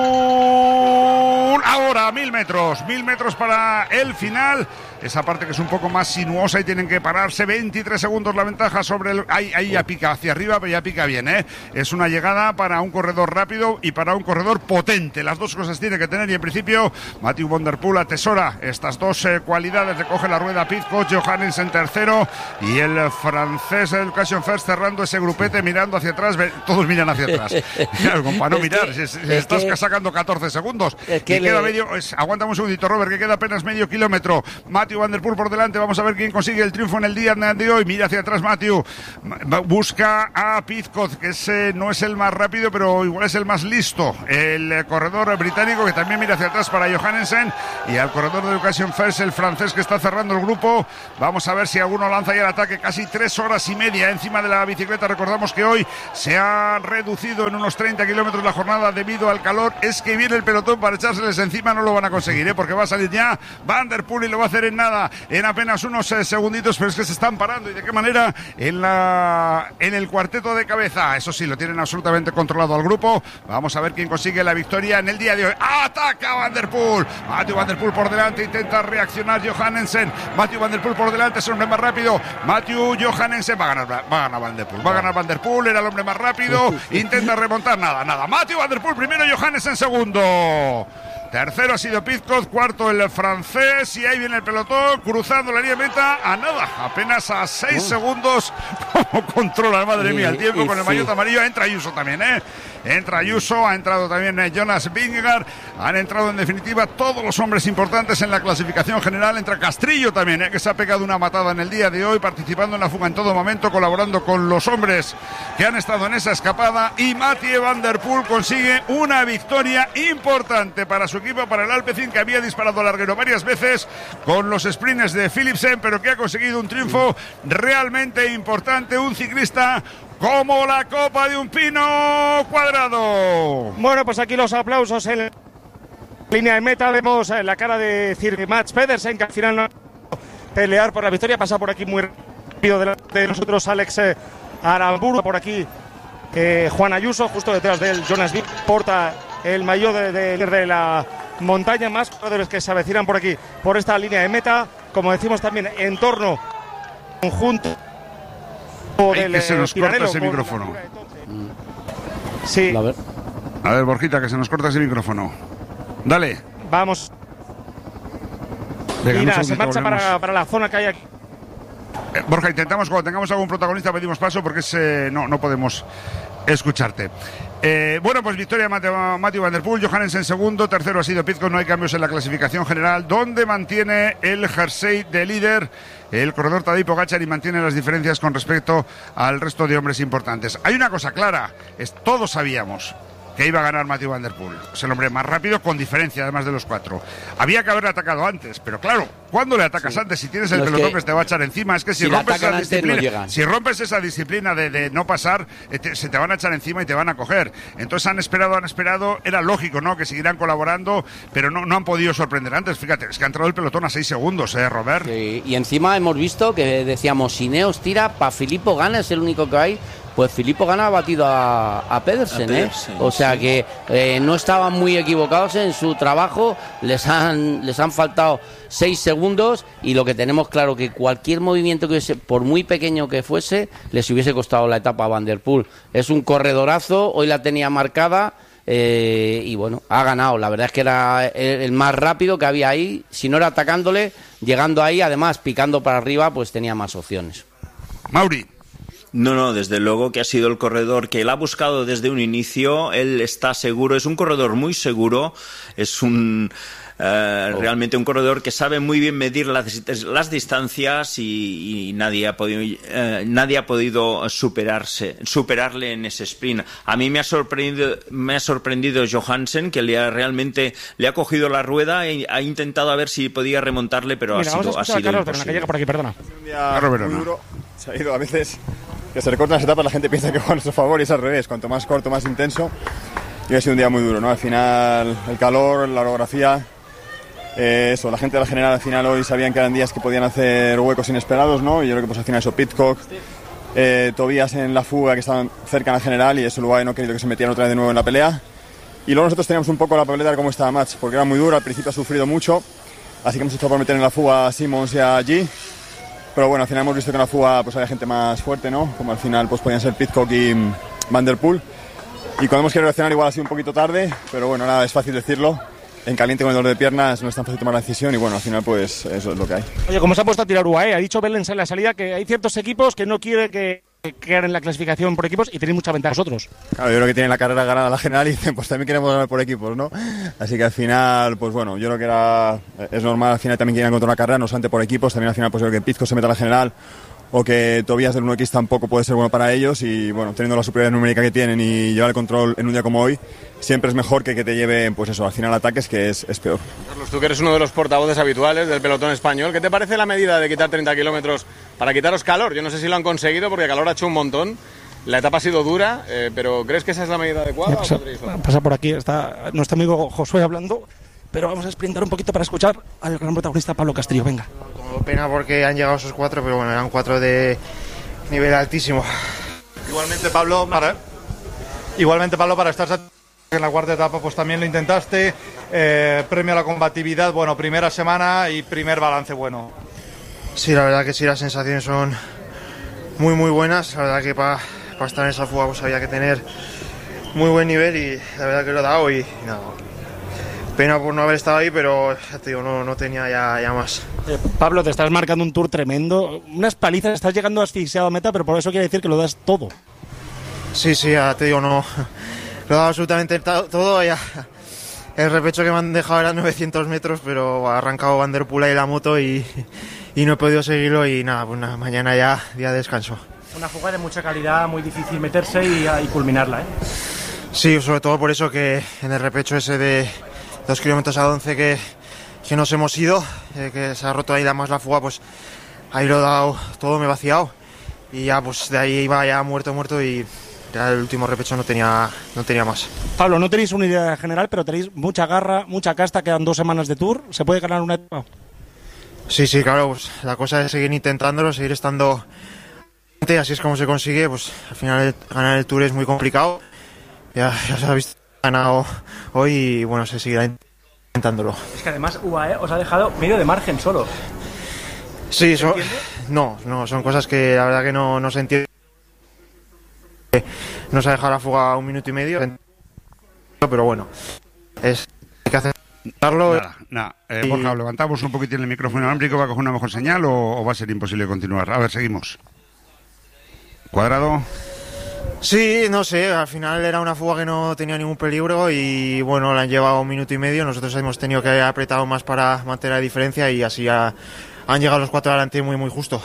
Speaker 9: Poel. Ahora, mil metros. Mil metros para el final. Esa parte que es un poco más sinuosa y tienen que pararse. veintitrés segundos la ventaja sobre el... Ahí, ahí ya pica hacia arriba, pero ya pica bien, ¿eh? Es una llegada para un corredor rápido y para un corredor potente. Las dos cosas tiene que tener y en principio Mathieu van der Poel atesora estas dos eh, cualidades. Recoge la rueda Pizcot, Johannesen tercero y el francés Education First cerrando ese grupete mirando hacia atrás. Ve- Todos miran hacia atrás. Claro, como para no
Speaker 10: Es
Speaker 9: mirar.
Speaker 10: que-
Speaker 9: si, si
Speaker 10: es
Speaker 9: estás
Speaker 10: que-
Speaker 9: sacando catorce segundos.
Speaker 10: es que
Speaker 9: y queda
Speaker 10: le-
Speaker 9: medio... es- aguántame un segundito, Robert, que queda apenas medio kilómetro. Mathieu van der Poel por delante. Vamos a ver quién consigue el triunfo en el día de hoy. Mira hacia atrás Mathieu. Ma- Busca a Pizcot, que ese no es el más rápido, pero igual es el más listo. El eh, corredor británico que también mira hacia atrás para Johannesen. Y al corredor de Education First, el francés que está cerrando el grupo. Vamos a ver si alguno lanza ya el ataque. Casi tres horas y media encima de la bicicleta. Recordamos que hoy se ha reducido en unos treinta kilómetros la jornada debido al calor. Es que viene el pelotón para echárseles encima. No lo van a conseguir, ¿eh? Porque va a salir ya Van der Poel y lo va a hacer en nada, en apenas unos eh, segunditos. Pero es que se están parando. ¿Y de qué manera? En la en el cuarteto de cabeza. Eso sí, lo tienen absolutamente controlado al grupo. Vamos a ver quién consigue la victoria en el día de hoy. ¡Ataca Van der Poel! Mathieu van der Poel por delante. Intenta reaccionar Johannesen. Mathieu van der Poel por delante. Es el hombre más rápido. Mathieu Johannesen. Va a ganar, va a ganar Van der Poel. Va a ganar Van der Poel. Era el hombre más rápido. Intenta remontar. Nada, nada. Mathieu van der Poel primero. Johannesen segundo. Tercero ha sido Pidcock, cuarto el francés, y ahí viene el pelotón cruzando la línea de meta a nada, apenas a seis uh. segundos. Cómo controla, madre mía, el tiempo y, con el sí. maillot amarillo. Entra Ayuso también, ¿eh? Entra Ayuso, ha entrado también eh, Jonas Vingegaard, han entrado en definitiva todos los hombres importantes en la clasificación general. Entra Castrillo también, ¿eh? Que se ha pegado una matada en el día de hoy, participando en la fuga en todo momento, colaborando con los hombres que han estado en esa escapada. Y Mathieu Van Der Poel consigue una victoria importante para su equipo, para el Alpecin, que había disparado larguero varias veces con los sprints de Philipsen, pero que ha conseguido un triunfo realmente importante. Un ciclista como la copa de un pino cuadrado.
Speaker 11: Bueno, pues aquí los aplausos en línea de meta. Vemos la cara de Sir Mats Pedersen, que al final no pelear por la victoria. Pasa por aquí muy rápido delante de nosotros Alex Aramburu. Por aquí eh, Juan Ayuso, justo detrás de él Jonas Vink, porta el maillot de, de, de la montaña. Más corredores que se avecinan por aquí, por esta línea de meta. Como decimos también, en torno conjunto
Speaker 9: Ay, que se nos corta ese micrófono.
Speaker 11: Sí.
Speaker 9: A ver. A ver, Borjita, que se nos corta ese micrófono. Dale.
Speaker 11: Vamos.
Speaker 9: Venga,
Speaker 11: Mira, se marcha para, para la zona que hay aquí.
Speaker 9: Eh, Borja, intentamos, cuando tengamos algún protagonista, pedimos paso porque es, eh, no, no podemos escucharte. Eh, bueno, pues victoria Mathieu, Mathieu Van Der Poel, Johannesen segundo, tercero ha sido Pidcock. No hay cambios en la clasificación general, donde mantiene el jersey de líder el corredor Tadej Pogačar y mantiene las diferencias con respecto al resto de hombres importantes. Hay una cosa clara, es, todos sabíamos que iba a ganar Mathieu Van Der Poel. Es el hombre más rápido con diferencia, además de los cuatro. Había que haberle atacado antes, pero claro, ¿cuándo le atacas sí. antes? Si tienes el no, pelotón que, que te va a echar encima, es que si, si rompes esa disciplina, no si rompes esa disciplina de, de no pasar, te, se te van a echar encima y te van a coger. Entonces han esperado, han esperado, era lógico, ¿no?, que seguirán colaborando, pero no, no han podido sorprender antes. Fíjate, es que ha entrado el pelotón a seis segundos, ¿eh, Robert?
Speaker 10: Sí, y encima hemos visto que decíamos, Ineos tira, para Filippo Ganna es el único que hay. Pues Filippo Ganna ha batido a, a Pedersen, a Pedersen, ¿eh? O sea sí. que eh, no estaban muy equivocados en su trabajo, les han, les han faltado seis segundos y lo que tenemos claro que cualquier movimiento que hubiese, por muy pequeño que fuese, les hubiese costado la etapa a Van Der Poel. Es un corredorazo, hoy la tenía marcada eh, y bueno, ha ganado. La verdad es que era el, el más rápido que había ahí, si no era atacándole, llegando ahí, además picando para arriba, pues tenía más opciones.
Speaker 9: Mauri.
Speaker 12: No, no, desde luego que ha sido el corredor que él ha buscado desde un inicio, él está seguro, es un corredor muy seguro, es un eh, oh. realmente un corredor que sabe muy bien medir las, las distancias y, y nadie ha podido eh, nadie ha podido superarse, superarle en ese sprint. A mí me ha sorprendido, me ha sorprendido Johannesen, que le ha, realmente le ha cogido la rueda y ha intentado a ver si podía remontarle, pero
Speaker 11: Mira,
Speaker 12: ha sido, ha sido
Speaker 11: Carlos,
Speaker 12: imposible.
Speaker 11: Que llega por aquí, perdona.
Speaker 15: Un día muy duro, se ha ido a veces. Que se recortan las etapas, la gente piensa que juega a nuestro favor y es al revés, cuanto más corto, más intenso. Y ha sido un día muy duro, ¿no? Al final, el calor, la orografía, eh, eso, la gente de la general al final hoy sabían que eran días que podían hacer huecos inesperados, ¿no? Y yo creo que pues al final eso, Pidcock, eh, Tobias en la fuga que estaban cerca en la general y eso luego no ha querido que se metieran otra vez de nuevo en la pelea. Y luego nosotros teníamos un poco la papeleta de cómo estaba Mats, porque era muy duro, al principio ha sufrido mucho, así que hemos hecho por meter en la fuga a Simmons y a G. Pero bueno, al final hemos visto que en la fuga pues había gente más fuerte, ¿no? Como al final pues podían ser Pidcock y Van Der Poel. Y cuando hemos querido reaccionar igual ha sido un poquito tarde, pero bueno, nada, es fácil decirlo. En caliente con el dolor de piernas no es tan fácil tomar la decisión y bueno, al final pues eso es lo que hay.
Speaker 11: Oye, como se ha puesto a tirar U A E, ha dicho Belens en la salida que hay ciertos equipos que no quieren que quedar en la clasificación por equipos y tenéis mucha ventaja vosotros.
Speaker 15: Claro, yo creo que tienen la carrera ganada la general y dicen, pues también queremos ganar por equipos, ¿no? Así que al final, pues bueno, yo creo que era es normal, al final también quieren encontrar una carrera, no solamente por equipos, también al final pues yo creo que Pidcock se meta a la general o que Tobias del uno equis tampoco puede ser bueno para ellos y bueno, teniendo la superioridad numérica que tienen y llevar el control en un día como hoy, siempre es mejor que que te lleven, pues eso, al final ataques, que es, es peor.
Speaker 17: Carlos, tú que eres uno de los portavoces habituales del pelotón español, ¿qué te parece la medida de quitar treinta kilómetros para quitaros calor? Yo no sé si lo han conseguido porque calor ha hecho un montón. La etapa ha sido dura, eh, pero ¿crees que esa es la medida adecuada?
Speaker 11: Pasa,
Speaker 17: o podréis...
Speaker 11: pasa por aquí, está nuestro amigo Josué hablando, pero vamos a sprintar un poquito para escuchar al gran protagonista Pablo Castillo, venga.
Speaker 18: Tengo pena porque han llegado esos cuatro, pero bueno, eran cuatro de nivel altísimo.
Speaker 19: Igualmente, Pablo, para, igualmente, Pablo, para estar en la cuarta etapa, pues también lo intentaste, eh, premio a la combatividad, bueno, primera semana y primer balance bueno.
Speaker 18: Sí, la verdad que sí, las sensaciones son muy, muy buenas, la verdad que para... para estar en esa fuga pues había que tener muy buen nivel y la verdad que lo he dado y, y nada, pena por no haber estado ahí, pero ya te digo, no, no tenía ya, ya más.
Speaker 11: Eh, Pablo, te estás marcando un tour tremendo, unas palizas, estás llegando asfixiado a meta, pero por eso quiere decir que lo das todo.
Speaker 18: Sí, sí, ya te digo, no, lo he dado absolutamente todo, ya. El repecho que me han dejado era novecientos metros, pero ha arrancado Van der Poel ahí la moto y, y no he podido seguirlo y nada, pues nada, mañana ya día de descanso.
Speaker 11: Una fuga de mucha calidad, muy difícil meterse y, y culminarla, ¿eh?
Speaker 18: Sí, sobre todo por eso que en el repecho ese de dos kilómetros a once que, que nos hemos ido, eh, que se ha roto ahí más la fuga, pues ahí lo he dado todo, me he vaciado y ya pues de ahí iba ya muerto, muerto y ya el último repecho no tenía, no tenía más.
Speaker 11: Pablo, no tenéis una idea general, pero tenéis mucha garra, mucha casta, quedan dos semanas de tour, ¿se puede ganar una etapa?
Speaker 18: Sí, sí, claro, pues la cosa es seguir intentándolo, seguir estando, así es como se consigue, pues al final ganar el tour es muy complicado. Ya, ya se ha visto, ha ganado hoy y bueno, se seguirá intentándolo.
Speaker 11: Es que además U A E os ha dejado medio de margen solo.
Speaker 18: Sí, eso, no, no, son cosas que la verdad que no, no se entiende. Nos ha dejado la fuga un minuto y medio, pero bueno, es hay que aceptarlo.
Speaker 9: Nada, nada. Eh, y... Borja, levantamos un poquitín el micrófono inalámbrico, ¿va a coger una mejor señal o, o va a ser imposible continuar? A ver, seguimos. Cuadrado.
Speaker 18: Sí, no sé, al final era una fuga que no tenía ningún peligro y bueno, la han llevado un minuto y medio, nosotros hemos tenido que haber apretado más para mantener la diferencia y así ya han llegado los cuatro adelante muy muy justo.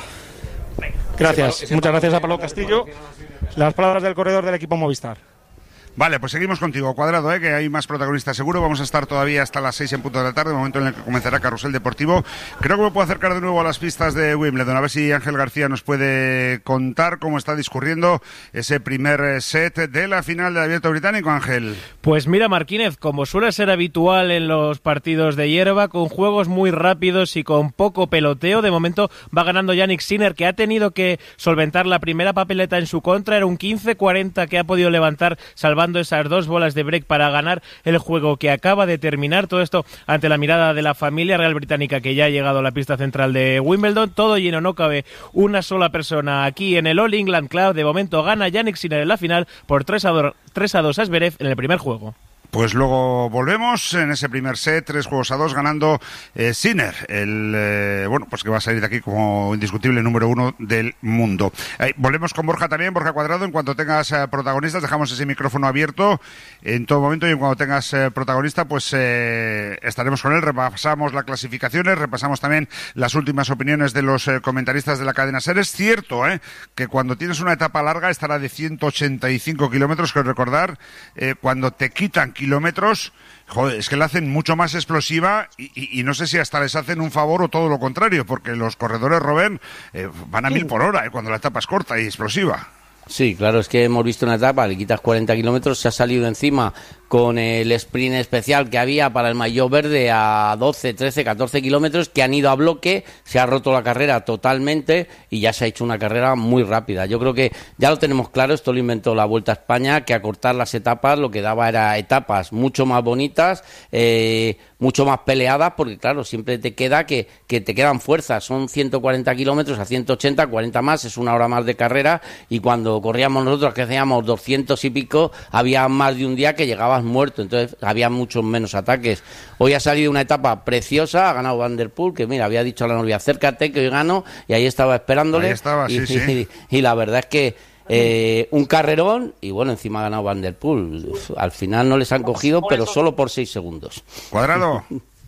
Speaker 11: Gracias, muchas gracias a Pablo Castillo. Las palabras del corredor del equipo Movistar.
Speaker 9: Vale, pues seguimos contigo, Cuadrado, ¿eh? Que hay más protagonistas seguro. Vamos a estar todavía hasta las seis en punto de la tarde, momento en el que comenzará Carrusel Deportivo. Creo que me puedo acercar de nuevo a las pistas de Wimbledon, a ver si Ángel García nos puede contar cómo está discurriendo ese primer set de la final del Abierto Británico, Ángel.
Speaker 13: Pues mira, Marquínez, como suele ser habitual en los partidos de hierba, con juegos muy rápidos y con poco peloteo, de momento va ganando Jannik Sinner, que ha tenido que solventar la primera papeleta en su contra, era un quince cuarenta que ha podido levantar salvando esas dos bolas de break para ganar el juego que acaba de terminar. Todo esto ante la mirada de la familia real británica que ya ha llegado a la pista central de Wimbledon. Todo lleno, no cabe una sola persona aquí en el All England Club. De momento gana Jannik Sinner en la final por tres a dos a Zverev en el primer juego.
Speaker 9: Pues luego volvemos en ese primer set, tres juegos a dos, ganando eh, Sinner, el eh, bueno, pues que va a salir de aquí como indiscutible número uno del mundo. Eh, volvemos con Borja también, Borja Cuadrado, en cuanto tengas eh, protagonistas, dejamos ese micrófono abierto en todo momento y en cuanto tengas eh, protagonista, pues eh, estaremos con él, repasamos las clasificaciones, repasamos también las últimas opiniones de los eh, comentaristas de la cadena SER. Es cierto eh, que cuando tienes una etapa larga, estará de ciento ochenta y cinco kilómetros, que recordar, eh, cuando te quitan kilómetros, joder, es que la hacen mucho más explosiva y, y, y no sé si hasta les hacen un favor o todo lo contrario, porque los corredores, Robén, eh, van a mil por hora eh, cuando la etapa es corta y explosiva.
Speaker 10: Sí, claro, es que hemos visto una etapa, le quitas cuarenta kilómetros, se ha salido encima con el sprint especial que había para el maillot verde a doce, trece, catorce kilómetros, que han ido a bloque, se ha roto la carrera totalmente y ya se ha hecho una carrera muy rápida. Yo creo que ya lo tenemos claro, esto lo inventó la Vuelta a España, que acortar las etapas lo que daba era etapas mucho más bonitas, eh, mucho más peleadas, porque claro, siempre te queda que, que te quedan fuerzas, son ciento cuarenta kilómetros a ciento ochenta, cuarenta más, es una hora más de carrera, y cuando corríamos nosotros, que hacíamos doscientos y pico, había más de un día que llegabas muerto, entonces había muchos menos ataques. Hoy ha salido una etapa preciosa, ha ganado Van der Poel, que mira, había dicho a la novia, acércate que hoy gano, y ahí estaba esperándole.
Speaker 9: Ahí estaba, sí,
Speaker 10: y,
Speaker 9: sí.
Speaker 10: Y, y la verdad es que eh, un carrerón, y bueno, encima ha ganado Van der Poel. Uf, al final no les han cogido, pero solo por seis segundos.
Speaker 9: Cuadrado.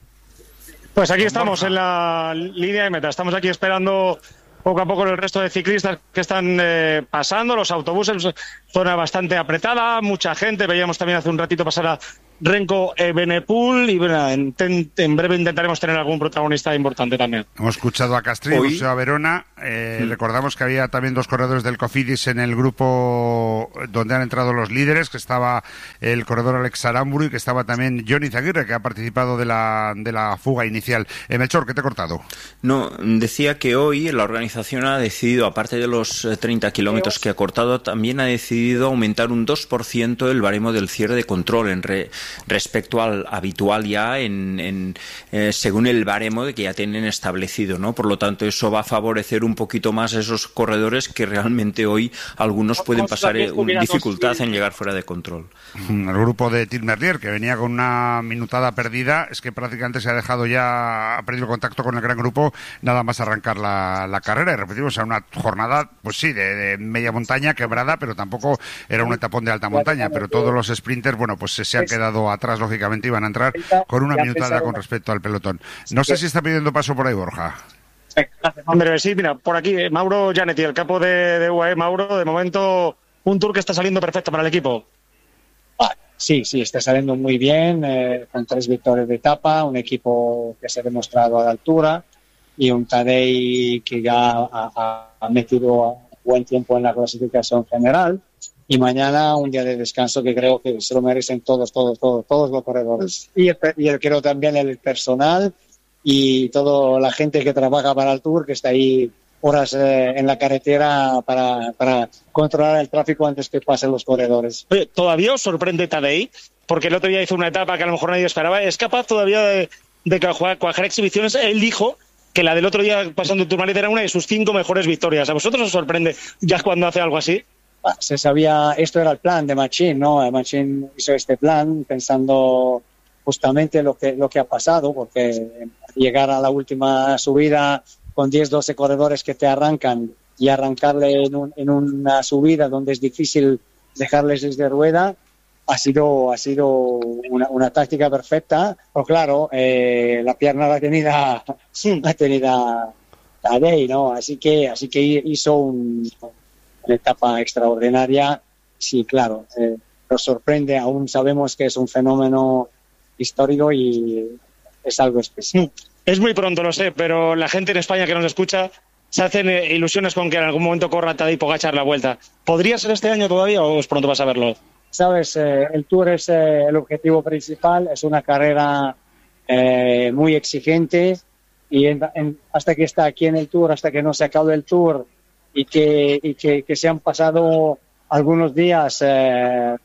Speaker 11: Pues aquí estamos en la línea de meta, estamos aquí esperando poco a poco el resto de ciclistas que están eh, pasando, los autobuses, zona bastante apretada, mucha gente, veíamos también hace un ratito pasar a Renko Evenepoel y bueno, en, en breve intentaremos tener algún protagonista importante también.
Speaker 9: Hemos escuchado a Castrillo, hemos escuchado a Verona, eh, sí. Recordamos que había también dos corredores del Cofidis en el grupo donde han entrado los líderes, que estaba el corredor Alex Aramburu y que estaba también Johnny Zaguirre, que ha participado de la, de la fuga inicial. Eh, Melchor, ¿qué te he cortado?
Speaker 12: No, decía que hoy la organización ha decidido, aparte de los treinta kilómetros que ha cortado, también ha decidido aumentar un dos por ciento el baremo del cierre de control en re respecto al habitual ya en, en eh, según el baremo de que ya tienen establecido, ¿no? Por lo tanto, eso va a favorecer un poquito más a esos corredores que realmente hoy algunos pueden pasar eh, una dificultad en llegar fuera de control.
Speaker 9: El grupo de Tim Merlier, que venía con una minutada perdida, es que prácticamente se ha dejado ya, ha perdido el contacto con el gran grupo, nada más arrancar la, la carrera, y repetimos, a una jornada, pues sí, de, de media montaña quebrada, pero tampoco era un etapón de alta montaña, pero todos los sprinters, bueno, pues se, se han quedado atrás, lógicamente, y van a entrar con una minutada con respecto al pelotón. No sé si está pidiendo paso por ahí, Borja.
Speaker 11: Hombre, sí, mira, por aquí, Mauro Gianetti, el capo de, de U A E. Mauro, de momento, un Tour que está saliendo perfecto para el equipo.
Speaker 20: Sí, sí, está saliendo muy bien, eh, con tres victorias de etapa, un equipo que se ha demostrado a la altura y un Tadej que ya ha, ha metido buen tiempo en la clasificación general. Y mañana un día de descanso que creo que se lo merecen todos, todos, todos, todos los corredores. Y, el, y el, creo también el personal y toda la gente que trabaja para el Tour, que está ahí horas eh, en la carretera para, para controlar el tráfico antes que pasen los corredores.
Speaker 11: Oye, ¿todavía os sorprende Tadej? Porque el otro día hizo una etapa que a lo mejor nadie esperaba. ¿Es capaz todavía de, de cuajar exhibiciones? Él dijo que la del otro día pasando el Tourmalet era una de sus cinco mejores victorias. ¿A vosotros os sorprende ya cuando hace algo así?
Speaker 20: Se sabía, esto era el plan de Machín, ¿no? Machín hizo este plan pensando justamente lo que, lo que ha pasado, porque llegar a la última subida con diez, doce corredores que te arrancan y arrancarle en, un, en una subida donde es difícil dejarles desde rueda, ha sido, ha sido una, una táctica perfecta. Pero claro, eh, la pierna la tenida, la tenida Tadej, ¿no? Así que, así que hizo un... una etapa extraordinaria. Sí, claro, eh, nos sorprende, aún sabemos que es un fenómeno histórico y es algo especial.
Speaker 11: Es muy pronto, lo sé, pero la gente en España que nos escucha se hacen eh, ilusiones con que en algún momento corra Tadej Pogačar la vuelta. ¿Podría ser este año todavía o es pronto para saberlo?
Speaker 20: Sabes, eh, el Tour es eh, el objetivo principal, es una carrera eh, muy exigente y en, en, hasta que está aquí en el Tour, hasta que no se acabe el Tour, y que, y que, que se han pasado algunos días eh,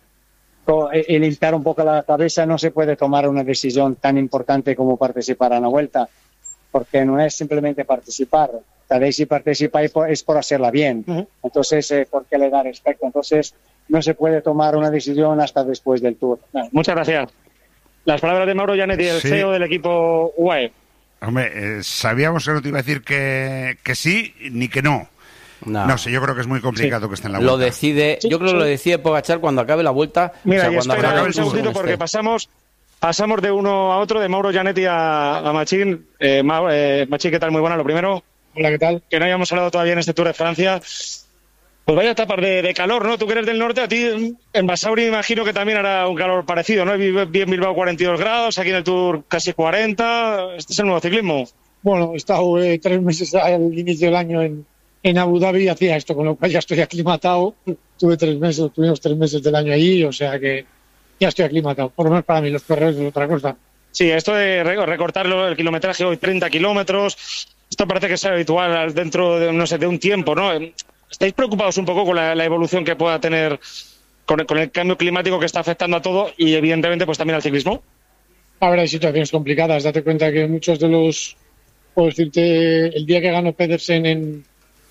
Speaker 20: y limpiar un poco la cabeza, no se puede tomar una decisión tan importante como participar en la vuelta, porque no es simplemente participar. Tal vez si participa es por hacerla bien. Uh-huh. Entonces, eh, ¿por qué le da respecto? Entonces, no se puede tomar una decisión hasta después del Tour.
Speaker 11: Muchas gracias. Las palabras de Mauro Gianetti, el sí. C E O del equipo U A E.
Speaker 9: Hombre, eh, sabíamos que no te iba a decir que, que sí ni que no. No. no sé, yo creo que es muy complicado sí. que esté en la vuelta.
Speaker 10: Lo decide, sí, yo creo que sí. lo decide Pogačar cuando acabe la vuelta.
Speaker 11: Mira,
Speaker 10: o sea,
Speaker 11: y
Speaker 10: cuando
Speaker 11: espera
Speaker 10: acabe
Speaker 11: un segundito porque este. pasamos pasamos de uno a otro, de Mauro Gianetti a, a Machín. Eh, Ma, eh, Machín, ¿qué tal? Muy buena, lo primero.
Speaker 20: Hola, ¿qué tal?
Speaker 11: Que no habíamos hablado todavía en este Tour de Francia. Pues vaya etapas de, de calor, ¿no? Tú que eres del norte, a ti en Basauri me imagino que también hará un calor parecido, ¿no? Bien Bilbao cuarenta y dos grados, aquí en el Tour casi cuarenta. ¿Este es el nuevo ciclismo?
Speaker 21: Bueno, he estado eh, tres meses al inicio del año en En Abu Dhabi hacía esto, con lo cual ya estoy aclimatado. Tuve tres meses, los primeros tres meses del año allí, o sea que ya estoy aclimatado. Por lo menos para mí, los corredores es otra cosa.
Speaker 11: Sí, esto de recortarlo, el kilometraje hoy treinta kilómetros, esto parece que es habitual dentro de, no sé, de un tiempo, ¿no? ¿Estáis preocupados un poco con la, la evolución que pueda tener con el, con el cambio climático que está afectando a todo y evidentemente pues también al ciclismo?
Speaker 21: A ver, hay situaciones complicadas. Date cuenta que muchos de los, puedo decirte, el día que ganó Pedersen en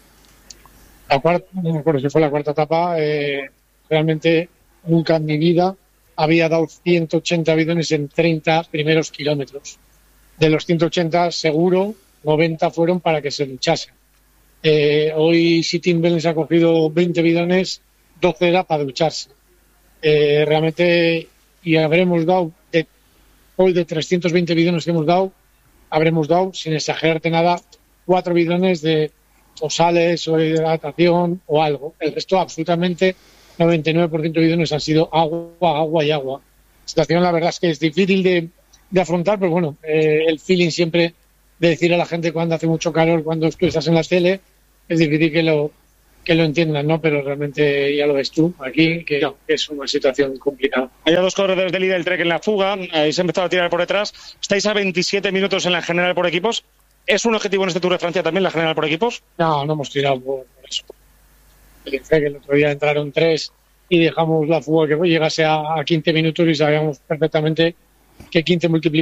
Speaker 21: la cuarta, no me acuerdo si fue la cuarta etapa, eh, realmente nunca en mi vida había dado ciento ochenta bidones en treinta primeros kilómetros. De los ciento ochenta, seguro, noventa fueron para que se duchasen. Eh, hoy, si Tim Wellens ha cogido veinte bidones, doce era para ducharse. Eh, realmente, y habremos dado, de, hoy de trescientos veinte bidones que hemos dado, habremos dado, sin exagerarte nada, cuatro bidones de o sales o hidratación o algo. El resto, absolutamente, noventa y nueve por ciento de bidones han sido agua, agua y agua. La situación, la verdad es que es difícil de, de afrontar, pero bueno, eh, el feeling siempre de decir a la gente cuando hace mucho calor, cuando tú estás en la tele, es difícil que lo que lo entiendan, ¿no? Pero realmente ya lo ves tú aquí, que, no, que es una situación complicada.
Speaker 11: Hay dos corredores de líder Trek en la fuga, ahí se ha empezado a tirar por detrás. Estáis a veintisiete minutos en la general por equipos. ¿Es un objetivo en este Tour de Francia también la general por equipos?
Speaker 21: No, no hemos tirado por, por eso. El Trek el otro día entraron tres y dejamos la fuga que llegase a, a quince minutos y sabíamos perfectamente que quince multiplicado